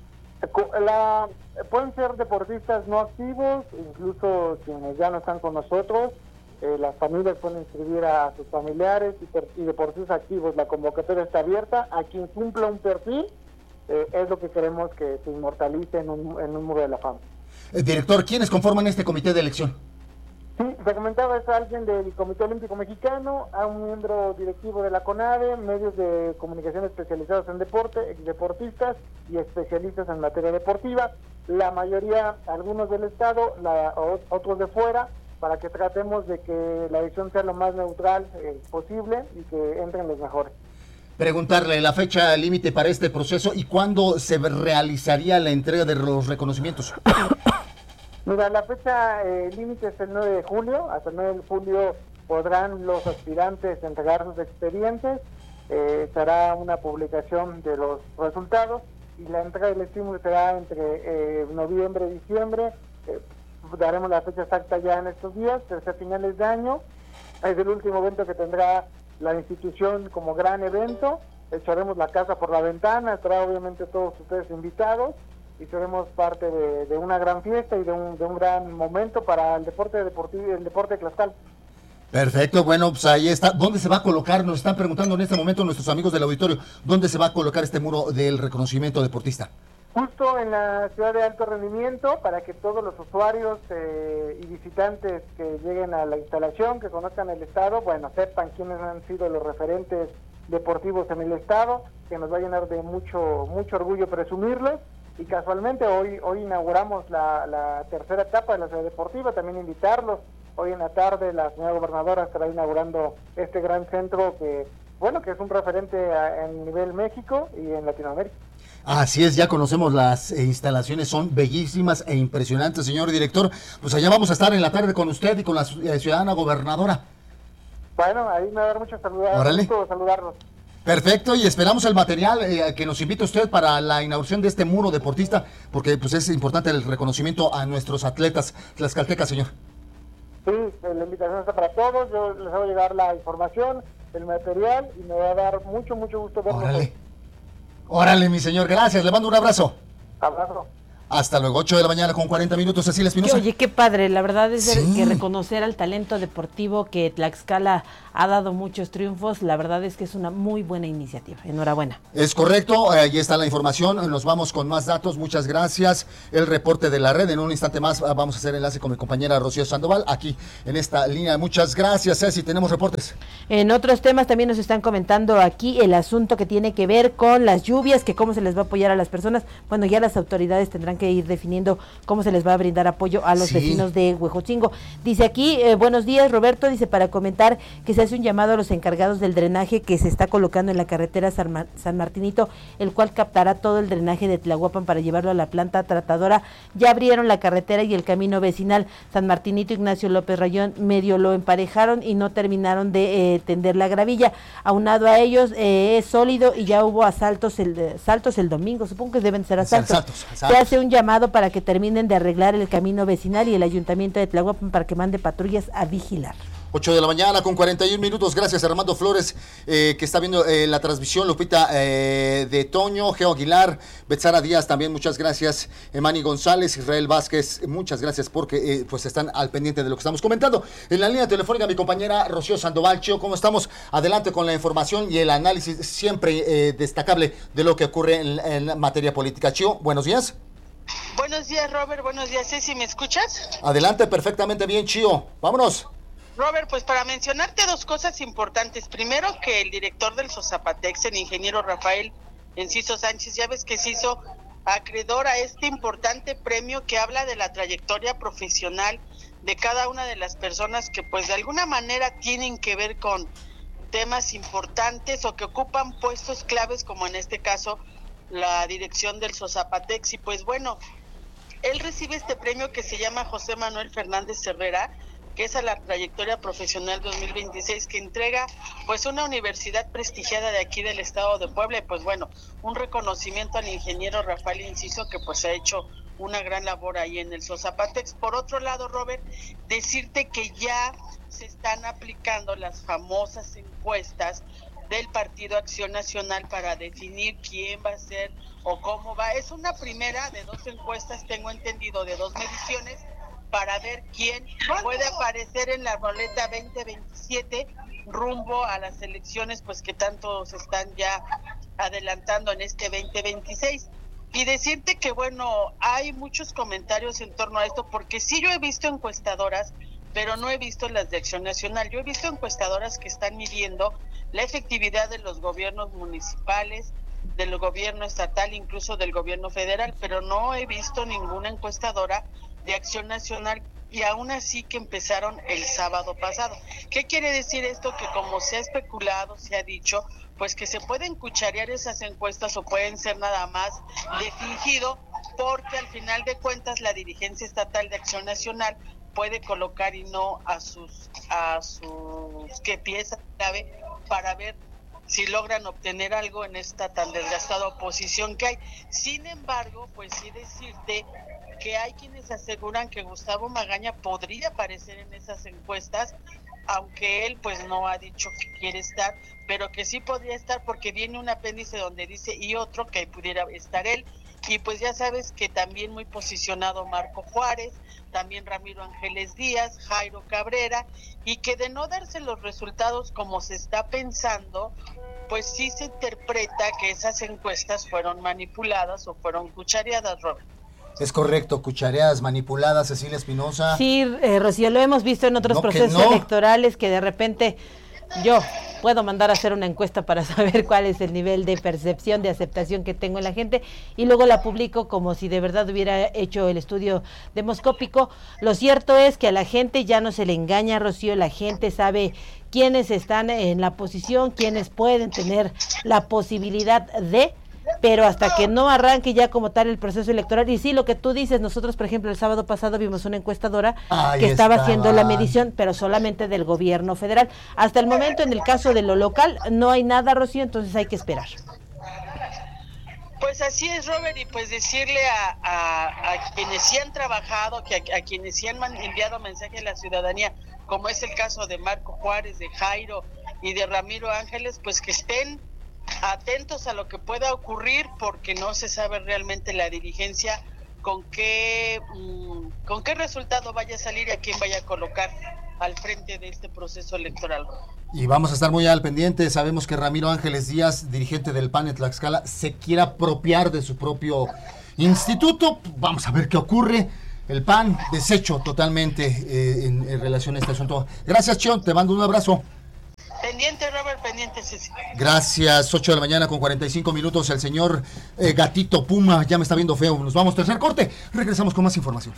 La, pueden ser deportistas no activos, incluso quienes ya no están con nosotros. Eh, las familias pueden inscribir a sus familiares y, y deportistas activos. La convocatoria está abierta a quien cumpla un perfil. Eh, es lo que queremos que se inmortalice en un, en un Muro de la Fama. Eh, director, ¿quiénes conforman este comité de elección? Sí, te comentaba, es alguien del Comité Olímpico Mexicano, a un miembro directivo de la CONADE, medios de comunicación especializados en deporte, deportistas y especialistas en materia deportiva, la mayoría, algunos del Estado, la, otros de fuera, para que tratemos de que la elección sea lo más neutral eh, posible y que entren los mejores. Preguntarle la fecha límite para este proceso y cuándo se realizaría la entrega de los reconocimientos. Mira, la fecha eh, límite es el nueve de julio, hasta el nueve de julio podrán los aspirantes entregar sus expedientes, eh, será una publicación de los resultados y la entrega del estímulo será entre eh, noviembre y diciembre, eh, daremos la fecha exacta ya en estos días, desde finales de año, es el último evento que tendrá la institución como gran evento, echaremos la casa por la ventana, estará obviamente todos ustedes invitados, y seremos parte de, de una gran fiesta y de un, de un gran momento para el deporte deportivo, el deporte de Tlaxcala. Perfecto, bueno, pues ahí está. ¿Dónde se va a colocar? Nos están preguntando en este momento nuestros amigos del auditorio, ¿dónde se va a colocar este muro del reconocimiento deportista? Justo en la ciudad de alto rendimiento, para que todos los usuarios eh, y visitantes que lleguen a la instalación, que conozcan el estado, bueno, sepan quiénes han sido los referentes deportivos en el estado, que nos va a llenar de mucho, mucho orgullo presumirlos. Y casualmente hoy hoy inauguramos la, la tercera etapa de la ciudad deportiva, también invitarlos. Hoy en la tarde la señora gobernadora estará inaugurando este gran centro que, bueno, que es un referente a, en nivel México y en Latinoamérica. Así es, ya conocemos las eh, instalaciones, son bellísimas e impresionantes, señor director. Pues allá vamos a estar en la tarde con usted y con la eh, ciudadana gobernadora. Bueno, ahí me va a dar mucho saludar, Órale. gusto saludarlos. Perfecto, y esperamos el material eh, que nos invite usted para la inauguración de este muro deportista, porque pues es importante el reconocimiento a nuestros atletas tlaxcaltecas, señor. Sí, la invitación está para todos, yo les hago llegar la información, el material, y me va a dar mucho, mucho gusto verlos. Órale. Órale, mi señor, gracias, le mando un abrazo. Abrazo. Hasta luego, ocho de la mañana con cuarenta minutos, Cecilia Espinosa. Oye, qué padre, la verdad es Sí. que reconocer al talento deportivo que Tlaxcala ha dado muchos triunfos, la verdad es que es una muy buena iniciativa, enhorabuena. Es correcto, ahí está la información, nos vamos con más datos, muchas gracias. El reporte de la red, en un instante más vamos a hacer enlace con mi compañera Rocío Sandoval, aquí en esta línea. Muchas gracias, Ceci, tenemos reportes. En otros temas también nos están comentando aquí el asunto que tiene que ver con las lluvias, que cómo se les va a apoyar a las personas. Bueno, ya las autoridades tendrán que ir definiendo cómo se les va a brindar apoyo a los sí. vecinos de Huejotzingo. Dice aquí, eh, buenos días Roberto, dice para comentar que se hace un llamado a los encargados del drenaje que se está colocando en la carretera San, Mar- San Martinito, el cual captará todo el drenaje de Tlahuapan para llevarlo a la planta tratadora. Ya abrieron la carretera y el camino vecinal San Martinito Ignacio López Rayón, medio lo emparejaron y no terminaron de eh, tender la gravilla. Aunado a ellos eh, es sólido y ya hubo asaltos el, saltos el domingo, supongo que deben ser asaltos. asaltos, asaltos. Se hace un llamado para que terminen de arreglar el camino vecinal y el ayuntamiento de Tlahuapan para que mande patrullas a vigilar. ocho de la mañana con cuarenta y un minutos, gracias Armando Flores, eh, que está viendo eh, la transmisión, Lupita eh, de Toño, Geo Aguilar, Betzara Díaz, también muchas gracias, Emani González, Israel Vázquez, muchas gracias porque eh, pues están al pendiente de lo que estamos comentando. En la línea telefónica mi compañera Rocío Sandoval. Chio, ¿cómo estamos? Adelante con la información y el análisis siempre eh, destacable de lo que ocurre en, en materia política. Chio, buenos días. Buenos días, Robert. Buenos días, Ceci. ¿Me escuchas? Adelante, perfectamente bien, Chío. Vámonos. Robert, pues para mencionarte dos cosas importantes. Primero, que el director del Sosapatex, el ingeniero Rafael Enciso Sánchez, ya ves que se hizo acreedor a este importante premio que habla de la trayectoria profesional de cada una de las personas que pues de alguna manera tienen que ver con temas importantes o que ocupan puestos claves, como en este caso la dirección del Sosapatex. Y pues bueno, él recibe este premio que se llama José Manuel Fernández Herrera, que es a la trayectoria profesional dos mil veintiséis, que entrega pues una universidad prestigiada de aquí del estado de Puebla. Y pues bueno, un reconocimiento al ingeniero Rafael Enciso, que pues ha hecho una gran labor ahí en el Sosapatex. Por otro lado, Robert, decirte que ya se están aplicando las famosas encuestas del Partido Acción Nacional para definir quién va a ser o cómo va. Es una primera de dos encuestas, tengo entendido, de dos mediciones, para ver quién puede aparecer en la boleta veinte veintisiete rumbo a las elecciones, pues que tanto se están ya adelantando en este veinte veintiséis. Y decirte que, bueno, hay muchos comentarios en torno a esto, porque sí yo he visto encuestadoras, pero no he visto las de Acción Nacional. Yo he visto encuestadoras que están midiendo la efectividad de los gobiernos municipales, del gobierno estatal, incluso del gobierno federal, pero no he visto ninguna encuestadora de Acción Nacional, y aún así que empezaron el sábado pasado. ¿Qué quiere decir esto? Que como se ha especulado, se ha dicho, pues que se pueden cucharear esas encuestas o pueden ser nada más de fingido, porque al final de cuentas la dirigencia estatal de Acción Nacional puede colocar y no a sus a sus que pieza clave para ver si logran obtener algo en esta tan desgastada oposición que hay. Sin embargo, pues sí decirte que hay quienes aseguran que Gustavo Magaña podría aparecer en esas encuestas, aunque él pues no ha dicho que quiere estar, pero que sí podría estar, porque viene un apéndice donde dice y otro que pudiera estar él. Y pues ya sabes que también muy posicionado Marco Juárez, también Ramiro Ángeles Díaz, Jairo Cabrera, y que de no darse los resultados como se está pensando, pues sí se interpreta que esas encuestas fueron manipuladas o fueron cuchareadas, Robert. Es correcto, cuchareadas, manipuladas, Cecilia Espinosa. Sí, eh, Rocío, lo hemos visto en otros no, procesos no. electorales, que de repente yo puedo mandar a hacer una encuesta para saber cuál es el nivel de percepción, de aceptación que tengo en la gente, y luego la publico como si de verdad hubiera hecho el estudio demoscópico. Lo cierto es que a la gente ya no se le engaña, Rocío, la gente sabe quiénes están en la posición, quiénes pueden tener la posibilidad de pero hasta que no arranque ya como tal el proceso electoral, y sí, lo que tú dices, nosotros por ejemplo el sábado pasado vimos una encuestadora Ahí que estaba estaba. haciendo la medición, pero solamente del gobierno federal. Hasta el momento, en el caso de lo local, no hay nada, Rocío, entonces hay que esperar. Pues así es, Robert, y pues decirle a, a, a quienes sí han trabajado, que a, a quienes sí han enviado mensaje a la ciudadanía, como es el caso de Marco Juárez, de Jairo y de Ramiro Ángeles, pues que estén atentos a lo que pueda ocurrir, porque no se sabe realmente la dirigencia con qué, mmm, con qué resultado vaya a salir y a quién vaya a colocar al frente de este proceso electoral. Y vamos a estar muy al pendiente. Sabemos que Ramiro Ángeles Díaz, dirigente del P A N en Tlaxcala, se quiere apropiar de su propio instituto. Vamos a ver qué ocurre. El P A N deshecho totalmente eh, en, en relación a este asunto. Gracias, Chion, te mando un abrazo. Pendiente, Robert, pendiente, Ceci. Gracias, ocho de la mañana con cuarenta y cinco minutos. El señor eh, Gatito Puma ya me está viendo feo. Nos vamos, tercer corte. Regresamos con más información.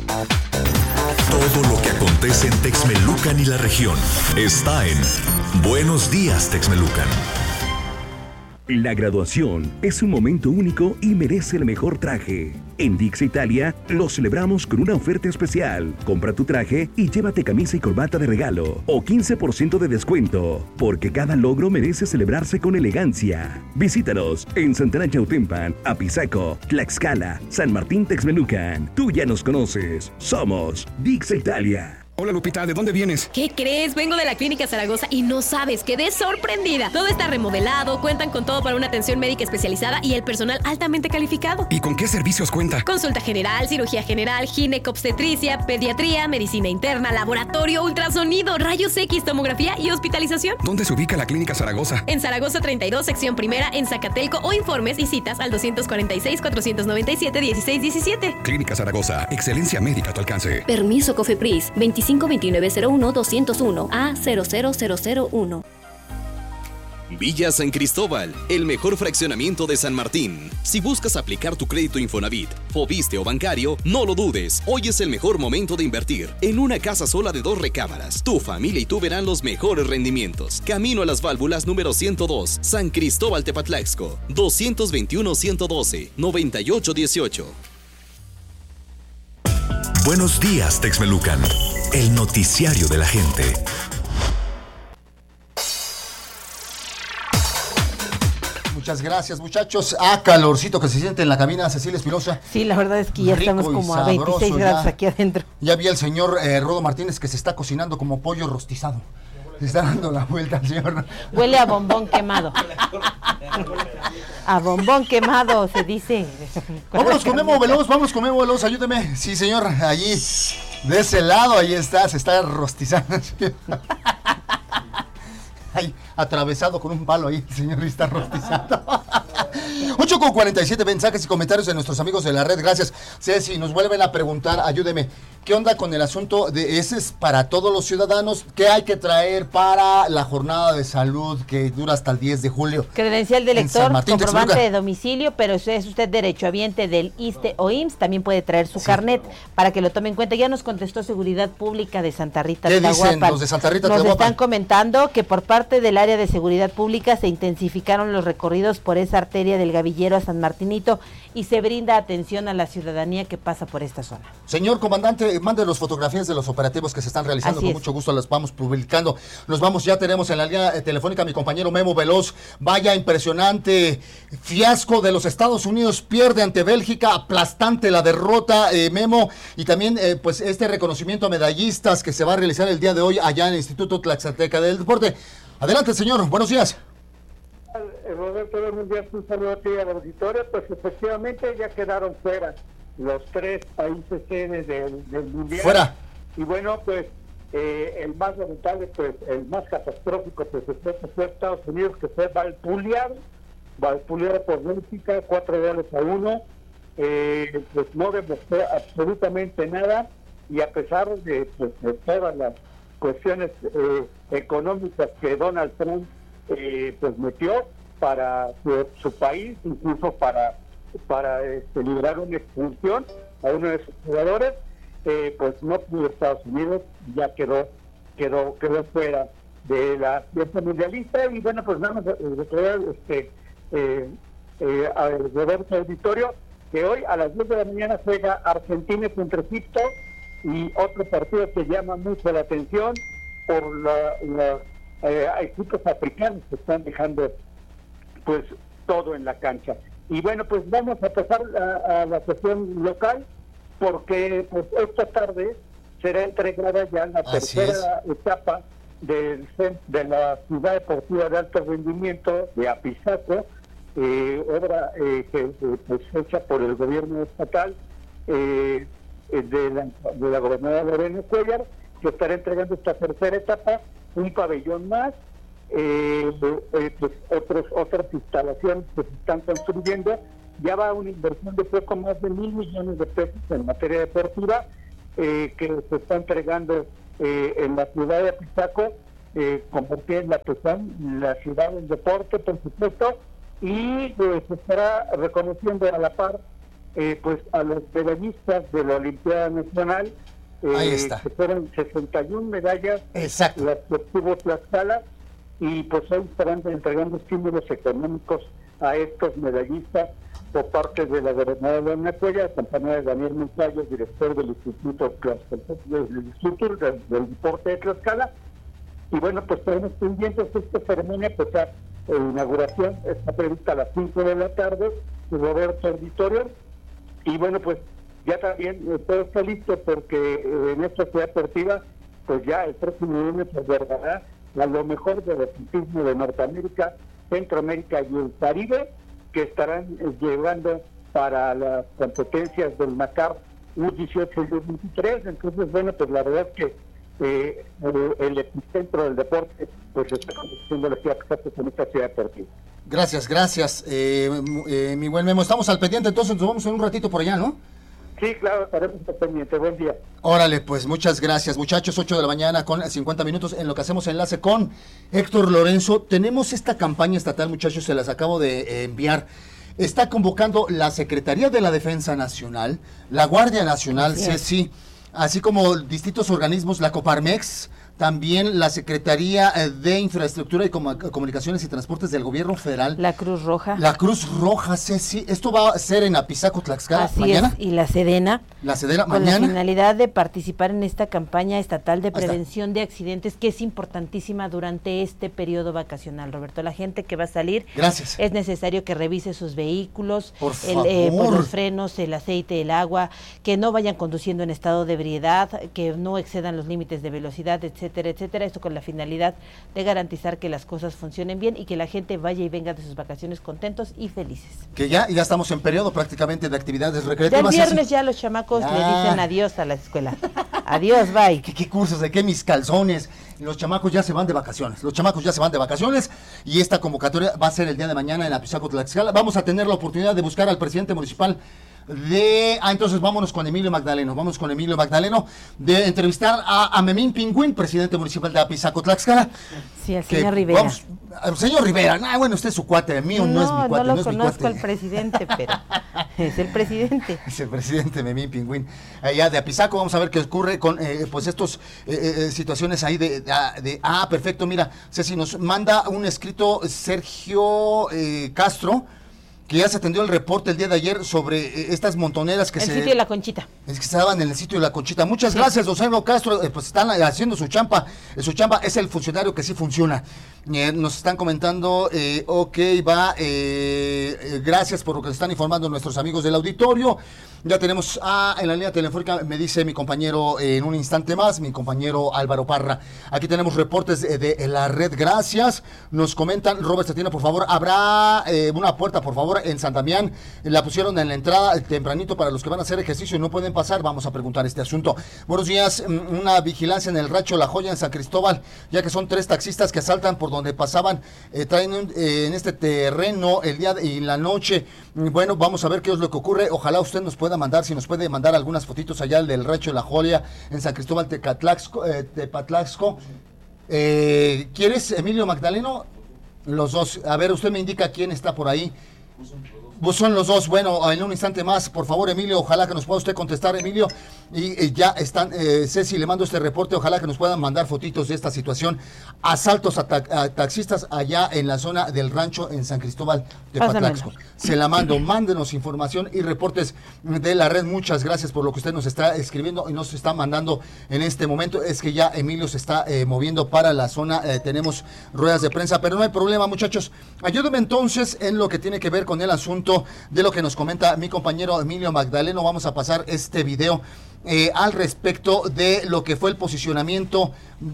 Todo lo que acontece en Texmelucan y la región está en Buenos Días, Texmelucan. La graduación es un momento único y merece el mejor traje. En Dix Italia lo celebramos con una oferta especial. Compra tu traje y llévate camisa y corbata de regalo o quince por ciento de descuento, porque cada logro merece celebrarse con elegancia. Visítanos en Santana Chautempan, Apizaco, Tlaxcala, San Martín Texmelucan. Tú ya nos conoces. Somos Dix Italia. Hola Lupita, ¿de dónde vienes? ¿Qué crees? Vengo de la Clínica Zaragoza y no sabes, quedé sorprendida. Todo está remodelado, cuentan con todo para una atención médica especializada y el personal altamente calificado. ¿Y con qué servicios cuenta? Consulta general, cirugía general, ginecobstetricia, pediatría, medicina interna, laboratorio, ultrasonido, rayos X, tomografía y hospitalización. ¿Dónde se ubica la Clínica Zaragoza? En Zaragoza treinta y dos, sección primera, en Zacatelco, o informes y citas al doscientos cuarenta y seis, cuatrocientos noventa y siete, dieciséis diecisiete. Clínica Zaragoza, excelencia médica a tu alcance. Permiso COFEPRIS veinticinco veintinueve cero uno doscientos uno A cero cero cero cero uno. Villa San Cristóbal, el mejor fraccionamiento de San Martín. Si buscas aplicar tu crédito Infonavit, Fobiste o bancario, no lo dudes. Hoy es el mejor momento de invertir en una casa sola de dos recámaras. Tu familia y tú verán los mejores rendimientos. Camino a las válvulas número ciento dos, San Cristóbal Tepatlaxco, doscientos veintiuno ciento doce, noventa y ocho dieciocho. Buenos días, Texmelucan. El noticiario de la gente. Muchas gracias, muchachos. Ah, calorcito que se siente en la cabina, Cecilia Espinosa. Sí, la verdad es que ya Rico estamos como a sabroso, veintiséis grados ya. aquí adentro. Ya vi al señor eh, Rodo Martínez que se está cocinando como pollo rostizado. Se está dando la vuelta al señor. Huele a bombón quemado. A bombón quemado, se dice. Vámonos con Memo Veloz, vámonos con Memo Veloz, ayúdeme. Sí, señor, allí, de ese lado, ahí está, se está rostizando. Ahí, atravesado con un palo ahí, el señor está rostizando. ocho con cuarenta y siete, mensajes y comentarios de nuestros amigos de la red. Gracias, Ceci. Nos vuelven a preguntar, ayúdeme, ¿qué onda con el asunto de ese es para todos los ciudadanos? ¿Qué hay que traer para la jornada de salud que dura hasta el diez de julio? Credencial de elector, Martín, comprobante Texmelucan. de domicilio, pero si es usted derechohabiente del ISSSTE o I M S S, también puede traer su sí. carnet para que lo tome en cuenta. Ya nos contestó Seguridad Pública de Santa Rita ¿Qué Tlahuapan. dicen los de Santa Rita Nos Tlahuapan? están comentando que por parte del área de Seguridad Pública se intensificaron los recorridos por esa arteria del Gavillero a San Martinito y se brinda atención a la ciudadanía que pasa por esta zona. Señor comandante, mande las fotografías de los operativos que se están realizando. Así con es. Mucho gusto las vamos publicando. Nos vamos, ya tenemos en la línea telefónica a mi compañero Memo Veloz. Vaya impresionante fiasco de los Estados Unidos, pierde ante Bélgica, aplastante la derrota, eh, Memo, y también eh, pues este reconocimiento a medallistas que se va a realizar el día de hoy allá en el Instituto Tlaxcalteca del Deporte. Adelante, señor, buenos días. Roberto, buenos días, un saludo a ti y a la auditoria. Pues efectivamente ya quedaron fuera los tres países sedes del, del Mundial. Fuera. Y bueno, pues eh, el más lamentable, pues el más catastrófico, pues fue Estados Unidos, que fue vapuleado, vapuleado por Bélgica, cuatro goles a uno. Eh, pues no demostró absolutamente nada, y a pesar de, pues, de todas las cuestiones eh, económicas que Donald Trump eh, pues metió para su, su país, incluso para para este, liberar una expulsión a uno de sus jugadores, eh, pues no pudo Estados Unidos, ya quedó quedó quedó fuera de la fiesta mundialista. Y bueno, pues nada más recordar este, eh, eh, al Roberto Auditorio, que hoy a las diez de la mañana juega Argentina contra Egipto, y otro partido que llama mucho la atención por los eh, equipos africanos que están dejando pues todo en la cancha. Y bueno, pues vamos a pasar a, a la sesión local, porque pues esta tarde será entregada ya la Así tercera es. etapa del, de la Ciudad Deportiva de Alto Rendimiento de Apizaco, eh, obra eh, que eh, pues hecha por el gobierno estatal, eh, de la, de la gobernadora Lorena Cuellar, que estará entregando esta tercera etapa, un pabellón más, eh, eh, pues otros, otras instalaciones que se están construyendo. Ya va una inversión de poco más de mil millones de pesos en materia deportiva, eh, que se está entregando eh, en la ciudad de Apizaco, eh, convertida en la, la ciudad del deporte, por supuesto, y eh, se estará reconociendo a la par eh, pues a los medallistas de la Olimpiada Nacional. Eh, Ahí está. Que fueron sesenta y una medallas. Exacto. Las que obtuvo Tlaxcala, y pues hoy estarán entregando estímulos económicos a estos medallistas por parte de la gobernadora Lorena Cuellar, acompañada de Daniel Moncayo, director del Instituto del Instituto del, del Deporte de Tlaxcala. Y bueno, pues tenemos pendientes esta ceremonia, pues la inauguración está prevista a las cinco de la tarde, en Roberto Auditorio. Y bueno, pues ya también eh, todo está listo, porque eh, en esta ciudad deportiva, pues ya el próximo lunes se albergará a lo mejor del atletismo de Norteamérica, Centroamérica y el Caribe, que estarán eh, llevando para las competencias del NACAR U dieciocho y U veintitrés. Entonces, bueno, pues la verdad es que eh, el, el epicentro del deporte pues está conduciendo la ciudad con esta ciudad deportiva. Gracias, gracias, eh, eh, mi buen Memo. Estamos al pendiente, entonces nos vamos en un ratito por allá, ¿no? Sí, claro, estaremos pendientes. Buen día. Órale, pues muchas gracias, muchachos. ocho de la mañana con cincuenta minutos en lo que hacemos enlace con Héctor Lorenzo. Tenemos esta campaña estatal, muchachos, se las acabo de eh, enviar. Está convocando la Secretaría de la Defensa Nacional, la Guardia Nacional, C E C I, así como distintos organismos, la Coparmex, también la Secretaría de Infraestructura y Comunicaciones y Transportes del Gobierno Federal. La Cruz Roja. La Cruz Roja, Ceci. Esto va a ser en Apizaco, Tlaxcala, Así mañana. Es, y la Sedena. La Sedena, con mañana. la finalidad de participar en esta campaña estatal de prevención de accidentes, que es importantísima durante este periodo vacacional, Roberto. La gente que va a salir, Gracias. es necesario que revise sus vehículos, Por el, favor. eh, pues los frenos, el aceite, el agua, que no vayan conduciendo en estado de ebriedad, que no excedan los límites de velocidad, etcétera, etcétera. Esto con la finalidad de garantizar que las cosas funcionen bien y que la gente vaya y venga de sus vacaciones contentos y felices. Que ya, ya estamos en periodo prácticamente de actividades recreativas. Ya el viernes ya los chamacos ya. le dicen adiós a la escuela. Adiós, bye. ¿Qué, qué cursos? ¿De qué mis calzones? Los chamacos ya se van de vacaciones. Los chamacos ya se van de vacaciones y esta convocatoria va a ser el día de mañana en Apizaco, Tlaxcala. Vamos a tener la oportunidad de buscar al presidente municipal de... Ah, entonces vámonos con Emilio Magdaleno, vamos con Emilio Magdaleno, de entrevistar a, a Memín Pingüín, presidente municipal de Apizaco, Tlaxcala. Sí, al señor Rivera. Vamos, al señor Rivera, nah, bueno, usted es su cuate, el mío no, no es mi cuate. No, no lo es conozco al presidente, pero es el presidente. Es el presidente Memín Pingüín. Allá de Apizaco, vamos a ver qué ocurre con eh, pues estos eh, eh, situaciones ahí de, de, de... Ah, perfecto, mira, Ceci, nos manda un escrito Sergio eh, Castro, que ya se atendió el reporte el día de ayer sobre eh, estas montoneras que el se... El sitio de la Conchita. Es que estaban en el sitio de la Conchita. Muchas sí. gracias, Rosendo Castro. Eh, pues están haciendo su chamba. Eh, su chamba es el funcionario que sí funciona. Eh, nos están comentando, eh, ok, va, eh, eh, gracias por lo que están informando nuestros amigos del auditorio. Ya tenemos a, en la línea telefónica, me dice mi compañero eh, en un instante más, mi compañero Álvaro Parra. Aquí tenemos reportes de, de la red, gracias. Nos comentan, Robert Cetina, por favor, habrá eh, una puerta, por favor, en San Damián. La pusieron en la entrada tempranito para los que van a hacer ejercicio y no pueden pasar. Vamos a preguntar este asunto. Buenos días, una vigilancia en el Rancho La Joya en San Cristóbal, ya que son tres taxistas que asaltan por donde pasaban, eh, traen un, eh, en este terreno el día y la noche. Bueno, vamos a ver qué es lo que ocurre. Ojalá usted nos pueda mandar, si nos puede mandar algunas fotitos allá del Rancho La Joya en San Cristóbal Tecatlaxco, eh, Tepatlaxco. Eh, ¿Quieres, Emilio Magdaleno? Los dos. A ver, usted me indica quién está por ahí. Pues son los dos. Bueno, en un instante más, por favor, Emilio, ojalá que nos pueda usted contestar, Emilio. Y eh, ya están, eh, Ceci, le mando este reporte, ojalá que nos puedan mandar fotitos de esta situación. Asaltos a, ta a taxistas allá en la zona del rancho en San Cristóbal de Patlaxco. Se la mando, mándenos información y reportes de la red. Muchas gracias por lo que usted nos está escribiendo y nos está mandando en este momento. Es que ya Emilio se está eh, moviendo para la zona, eh, tenemos ruedas de prensa, pero no hay problema, muchachos. Ayúdenme entonces en lo que tiene que ver con el asunto de lo que nos comenta mi compañero Emilio Magdaleno. Vamos a pasar este video eh, al respecto de lo que fue el posicionamiento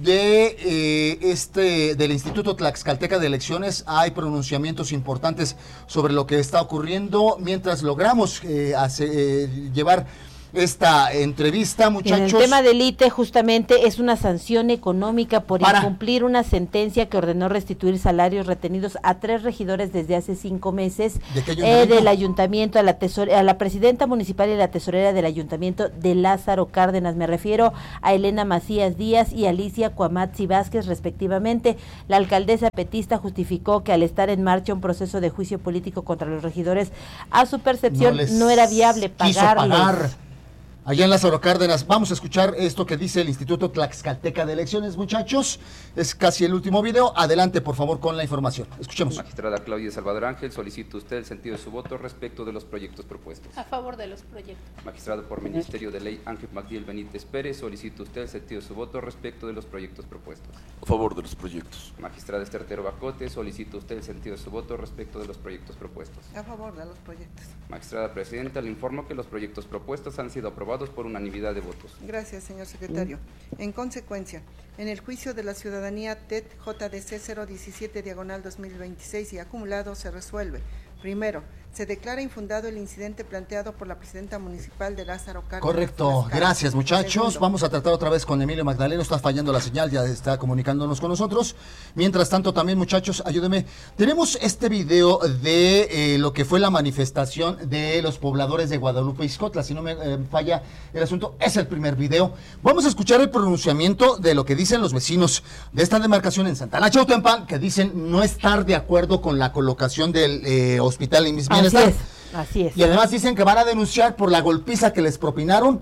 de eh, este del Instituto Tlaxcalteca de Elecciones. Hay pronunciamientos importantes sobre lo que está ocurriendo mientras logramos eh, hace, eh, llevar esta entrevista, muchachos. En el tema del I T E justamente es una sanción económica por Para. incumplir una sentencia que ordenó restituir salarios retenidos a tres regidores desde hace cinco meses ¿De qué eh, del ayuntamiento, a la, tesor a la presidenta municipal y la tesorera del ayuntamiento de Lázaro Cárdenas. Me refiero a Elena Macías Díaz y Alicia Cuamatzi Vázquez, respectivamente. La alcaldesa petista justificó que al estar en marcha un proceso de juicio político contra los regidores, a su percepción no, no era viable pagarles. Pagar. Allá en Lázaro Cárdenas, vamos a escuchar esto que dice el Instituto Tlaxcalteca de Elecciones, muchachos. Es casi el último video. Adelante, por favor, con la información. Escuchemos. Magistrada Claudia Salvador Ángel, solicita usted el sentido de su voto respecto de los proyectos propuestos. A favor de los proyectos. Magistrado por Ministerio de Ley Ángel Magdiel Benítez Pérez, solicita usted el sentido de su voto respecto de los proyectos propuestos. A favor de los proyectos. Magistrada Esther Tero Bacote, solicita usted el sentido de su voto respecto de los proyectos propuestos. A favor de los proyectos. Magistrada Presidenta, le informo que los proyectos propuestos han sido aprobados por unanimidad de votos. Gracias, señor secretario. En consecuencia, en el juicio de la ciudadanía T E T J D C cero diecisiete diagonal dos mil veintiséis y acumulado se resuelve. Primero, se declara infundado el incidente planteado por la presidenta municipal de Lázaro Cárdenas. Correcto, gracias, muchachos. Segundo. Vamos a tratar otra vez con Emilio Magdaleno, está fallando la señal, ya está comunicándonos con nosotros. Mientras tanto, también, muchachos, ayúdenme. Tenemos este video de eh, lo que fue la manifestación de los pobladores de Guadalupe Ixcotla. Si no me eh, falla el asunto, es el primer video. Vamos a escuchar el pronunciamiento de lo que dicen los vecinos de esta demarcación en Santana Chautempan, que dicen no estar de acuerdo con la colocación del eh, hospital en mis Así es, así es. Y además dicen que van a denunciar por la golpiza que les propinaron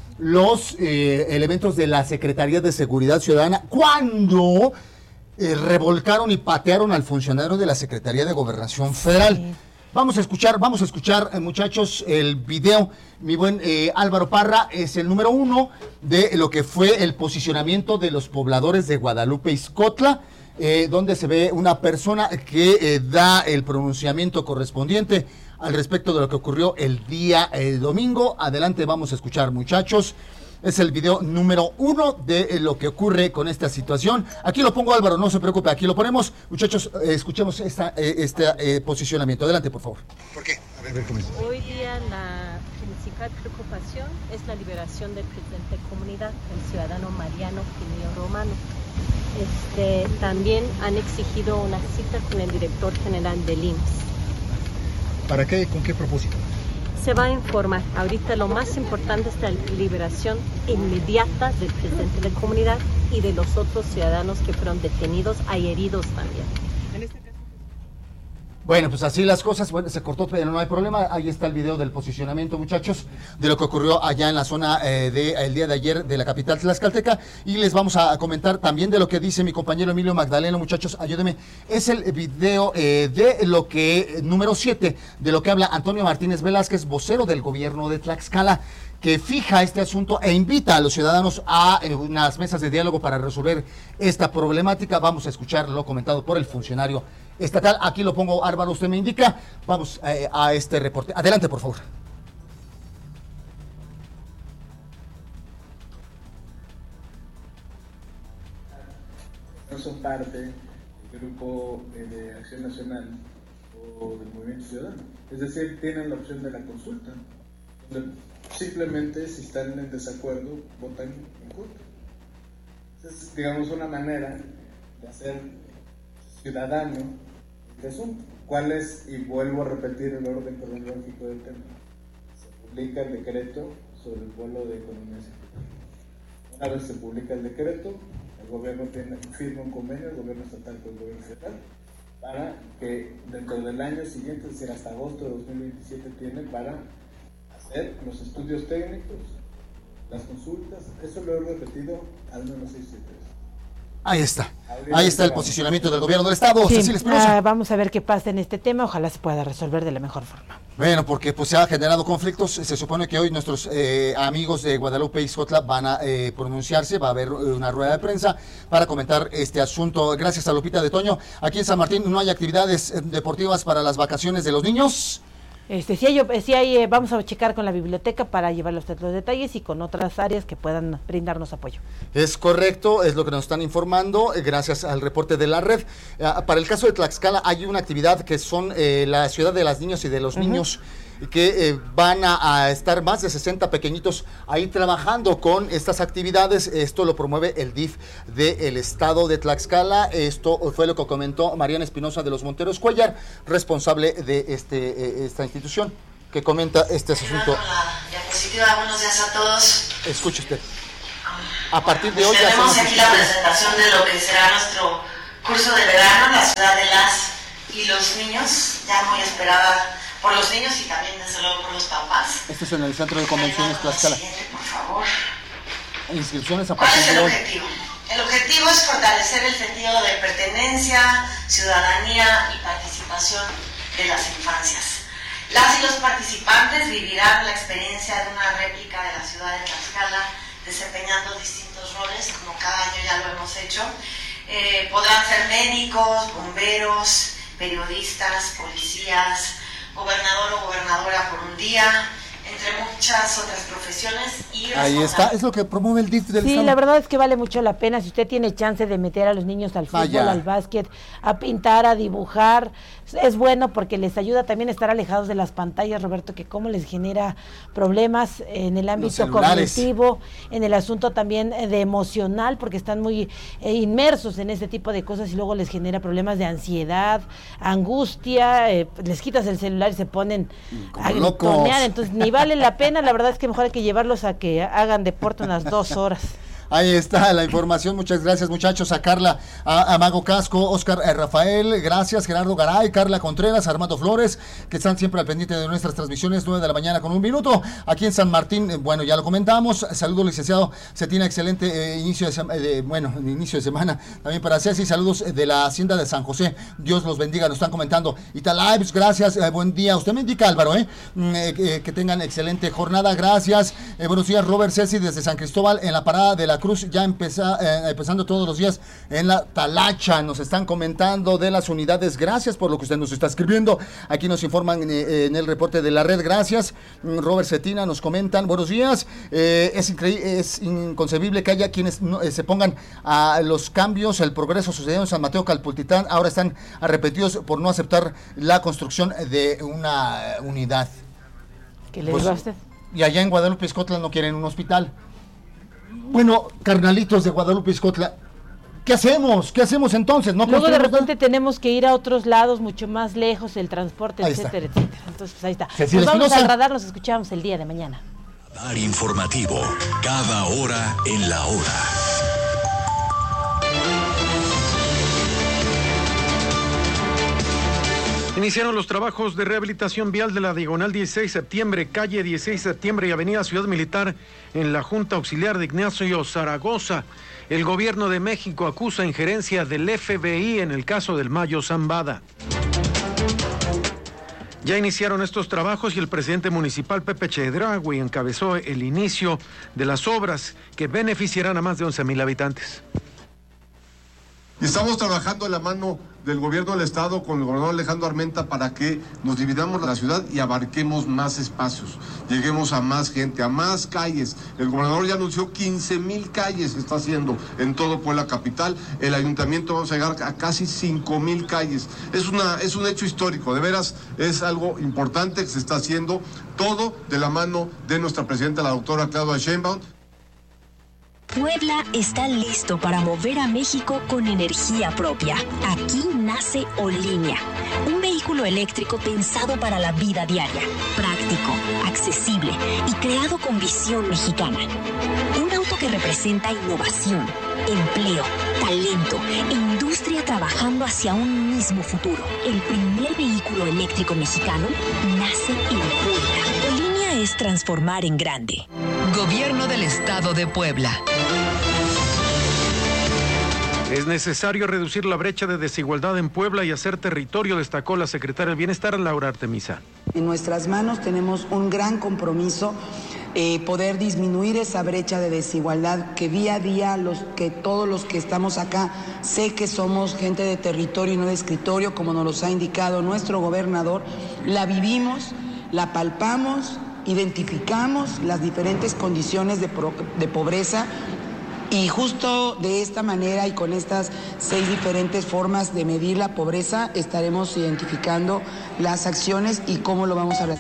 los eh, elementos de la Secretaría de Seguridad Ciudadana cuando eh, revolcaron y patearon al funcionario de la Secretaría de Gobernación Federal. Sí. Vamos a escuchar, vamos a escuchar, eh, muchachos, el video. Mi buen eh, Álvaro Parra es el número uno de lo que fue el posicionamiento de los pobladores de Guadalupe Ixcotla. Eh, donde se ve una persona que eh, da el pronunciamiento correspondiente al respecto de lo que ocurrió el día el domingo. Adelante, vamos a escuchar, muchachos. Es el video número uno de eh, lo que ocurre con esta situación. Aquí lo pongo, Álvaro, no se preocupe, aquí lo ponemos. Muchachos, eh, escuchemos esta, eh, este eh, posicionamiento. Adelante, por favor. ¿Por qué? A ver, a ver cómo es. Hoy día la principal preocupación es la liberación del presidente de comunidad, el ciudadano Mariano Pinillo Romano. Este, también han exigido una cita con el director general del I M S S. ¿Para qué? ¿Con qué propósito? Se va a informar. Ahorita lo más importante es la liberación inmediata del presidente de comunidad y de los otros ciudadanos que fueron detenidos, hay heridos también. En este caso... Bueno, pues así las cosas, bueno, se cortó, pero no hay problema. Ahí está el video del posicionamiento, muchachos, de lo que ocurrió allá en la zona eh, de el día de ayer de la capital tlaxcalteca. Y les vamos a comentar también de lo que dice mi compañero Emilio Magdaleno, muchachos, ayúdenme. Es el video eh, de lo que, número siete, de lo que habla Antonio Martínez Velázquez, vocero del gobierno de Tlaxcala, que fija este asunto e invita a los ciudadanos a eh, unas mesas de diálogo para resolver esta problemática. Vamos a escuchar lo comentado por el funcionario estatal. Aquí lo pongo, Álvaro, usted me indica. Vamos eh, a este reporte. Adelante, por favor. No son parte del grupo de Acción Nacional o del Movimiento Ciudadano. Es decir, tienen la opción de la consulta. Simplemente, si están en desacuerdo, votan en contra. Es, digamos, una manera de hacer ciudadano este asunto. ¿Cuál es? Y vuelvo a repetir el orden cronológico del tema. Se publica el decreto sobre el vuelo de economía circular. Una vez se publica el decreto, el gobierno tiene, firma un convenio, el gobierno estatal con el gobierno federal, para que dentro del año siguiente, es decir, hasta agosto de dos mil veintisiete, tiene para hacer los estudios técnicos, las consultas. Eso lo he repetido al menos seis siete veces. Ahí está, ahí está el posicionamiento del gobierno del estado. Sí, Cecilia Espinosa. Uh, vamos a ver qué pasa en este tema, ojalá se pueda resolver de la mejor forma. Bueno, porque pues se ha generado conflictos, se supone que hoy nuestros eh, amigos de Guadalupe y Xcotla van a eh, pronunciarse, va a haber una rueda de prensa para comentar este asunto. Gracias a Lupita de Toño. Aquí en San Martín no hay actividades deportivas para las vacaciones de los niños. Este, sí hay, sí hay eh, vamos a checar con la biblioteca para llevar los, los detalles y con otras áreas que puedan brindarnos apoyo. Es correcto, es lo que nos están informando, eh, gracias al reporte de la red. Eh, para el caso de Tlaxcala hay una actividad que son eh, la ciudad de las niñas y de los uh-huh. niños, que eh, van a, a estar más de sesenta pequeñitos ahí trabajando con estas actividades. Esto lo promueve el D I F del estado de Tlaxcala. Esto fue lo que comentó Mariana Espinosa de los Monteros Cuellar, responsable de este eh, esta institución, que comenta este asunto. La diapositiva, buenos días a todos. Escuche usted. A partir de pues hoy tenemos aquí la presentación de lo que será nuestro curso de verano, la ciudad de las y los niños, ya muy esperada por los niños y también desde luego por los papás. Este es en el Centro de Convenciones Tlaxcala. Por favor. Inscripciones a ¿Cuál partir es el de hoy. objetivo? El objetivo es fortalecer el sentido de pertenencia, ciudadanía y participación de las infancias. Las y los participantes vivirán la experiencia de una réplica de la ciudad de Tlaxcala, desempeñando distintos roles, como cada año ya lo hemos hecho. Eh, podrán ser médicos, bomberos, periodistas, policías, gobernador o gobernadora por un día, entre muchas otras profesiones. Y ahí está, es lo que promueve el D I F del Sí, estado. la verdad es que vale mucho la pena si usted tiene chance de meter a los niños al fútbol, Vaya. al básquet, a pintar, a dibujar. Es bueno porque les ayuda también a estar alejados de las pantallas, Roberto, que cómo les genera problemas en el ámbito cognitivo, en el asunto también de emocional, porque están muy eh, inmersos en ese tipo de cosas y luego les genera problemas de ansiedad, angustia, eh, les quitas el celular y se ponen como a locos. gritonear, entonces ni vale la pena. La verdad es que mejor hay que llevarlos a que hagan deporte unas dos horas. Ahí está la información, muchas gracias muchachos, a Carla, a, a Mago Casco, Oscar a Rafael, gracias, Gerardo Garay, Carla Contreras, Armando Flores, que están siempre al pendiente de nuestras transmisiones, nueve de la mañana con un minuto, aquí en San Martín, eh, bueno, ya lo comentamos, saludos licenciado, se tiene excelente eh, inicio de, sema, de, bueno, inicio de semana, también para Ceci, saludos de la Hacienda de San José, Dios los bendiga, nos están comentando, Italives, gracias, eh, buen día, usted me indica Álvaro, eh, eh, eh que tengan excelente jornada, gracias, eh, buenos días Robert Ceci desde San Cristóbal, en la parada de la Cruz, ya empeza, eh, empezando todos los días en la Talacha, nos están comentando de las unidades, gracias por lo que usted nos está escribiendo, aquí nos informan eh, en el reporte de la red, gracias, Robert Cetina nos comentan, buenos días, eh, es increíble, es inconcebible que haya quienes no, eh, se pongan a los cambios, el progreso sucedido en San Mateo Calpultitán, ahora están arrepentidos por no aceptar la construcción de una unidad. ¿Qué le pues, digo a usted? Y allá en Guadalupe, Xcotla no quieren un hospital. Bueno, carnalitos de Guadalupe, Xcotla, ¿qué hacemos? ¿Qué hacemos entonces? ¿No Luego de repente nada? tenemos que ir a otros lados mucho más lejos, el transporte, Ahí etcétera, está. etcétera. Entonces, pues ahí está. Cecilia Nos vamos Espinosa. al radar, nos escuchamos el día de mañana. Radar informativo, cada hora en la hora. Iniciaron los trabajos de rehabilitación vial de la Diagonal dieciséis de septiembre, calle dieciséis de septiembre y avenida Ciudad Militar en la Junta Auxiliar de Ignacio Zaragoza. El gobierno de México acusa injerencia del F B I en el caso del Mayo Zambada. Ya iniciaron estos trabajos y el presidente municipal Pepe Chedraui encabezó el inicio de las obras que beneficiarán a más de once mil habitantes. Estamos trabajando de la mano del gobierno del estado con el gobernador Alejandro Armenta para que nos dividamos la ciudad y abarquemos más espacios, lleguemos a más gente, a más calles. El gobernador ya anunció quince mil calles que está haciendo en todo Puebla capital. El ayuntamiento vamos a llegar a casi cinco mil calles. Es una es un hecho histórico, de veras es algo importante que se está haciendo, todo de la mano de nuestra presidenta, la doctora Claudia Sheinbaum. Puebla está listo para mover a México con energía propia. Aquí nace Olinea, un vehículo eléctrico pensado para la vida diaria, práctico, accesible y creado con visión mexicana. Un auto que representa innovación, empleo, talento e industria trabajando hacia un mismo futuro. El primer vehículo eléctrico mexicano nace en Puebla. Olinía es transformar en grande. Gobierno del Estado de Puebla. Es necesario reducir la brecha de desigualdad en Puebla y hacer territorio, destacó la secretaria del Bienestar, Laura Artemisa. En nuestras manos tenemos un gran compromiso, eh, poder disminuir esa brecha de desigualdad que día a día, los, que todos los que estamos acá, sé que somos gente de territorio y no de escritorio, como nos los ha indicado nuestro gobernador, la vivimos, la palpamos, identificamos las diferentes condiciones de, pro, de pobreza. Y justo de esta manera y con estas seis diferentes formas de medir la pobreza, estaremos identificando las acciones y cómo lo vamos a hacer.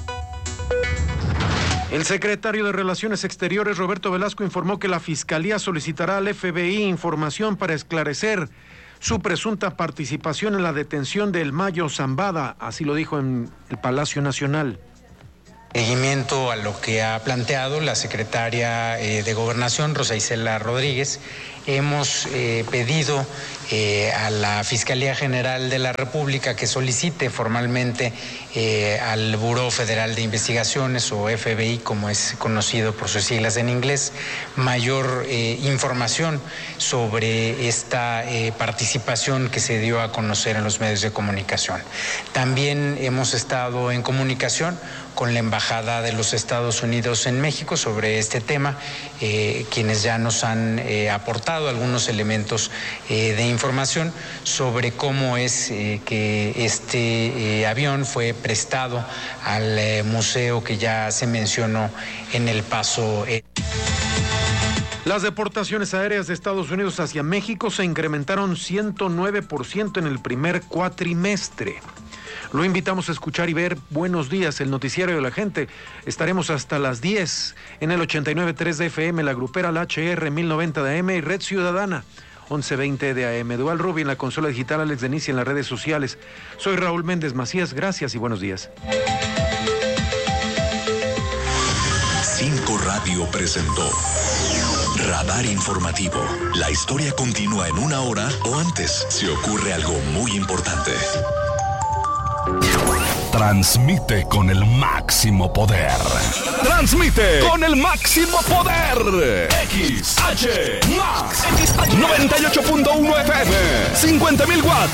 El secretario de Relaciones Exteriores, Roberto Velasco, informó que la Fiscalía solicitará al F B I información para esclarecer su presunta participación en la detención del Mayo Zambada, así lo dijo en el Palacio Nacional. Seguimiento a lo que ha planteado la secretaria eh, de Gobernación, Rosa Isela Rodríguez, hemos eh, pedido eh, a la Fiscalía General de la República que solicite formalmente eh, al Buró Federal de Investigaciones, o F B I, como es conocido por sus siglas en inglés, mayor eh, información sobre esta eh, participación que se dio a conocer en los medios de comunicación. También hemos estado en comunicación con la Embajada de los Estados Unidos en México sobre este tema, eh, quienes ya nos han eh, aportado algunos elementos eh, de información sobre cómo es eh, que este eh, avión fue prestado al eh, museo que ya se mencionó en El Paso. Eh. Las deportaciones aéreas de Estados Unidos hacia México se incrementaron ciento nueve por ciento en el primer cuatrimestre. Lo invitamos a escuchar y ver Buenos Días, el noticiario de la gente. Estaremos hasta las diez en el ochenta y nueve punto tres de F M, la grupera, la H R mil noventa de A M y Red Ciudadana once veinte de A M. Dual Rubi en la consola digital, Alex Denicia en las redes sociales. Soy Raúl Méndez Macías, gracias y buenos días. Cinco Radio presentó Radar Informativo. La historia continúa en una hora o antes si ocurre algo muy importante. Transmite con el máximo poder. Transmite con el máximo poder. X H Max noventa y ocho punto uno F M, cincuenta mil watts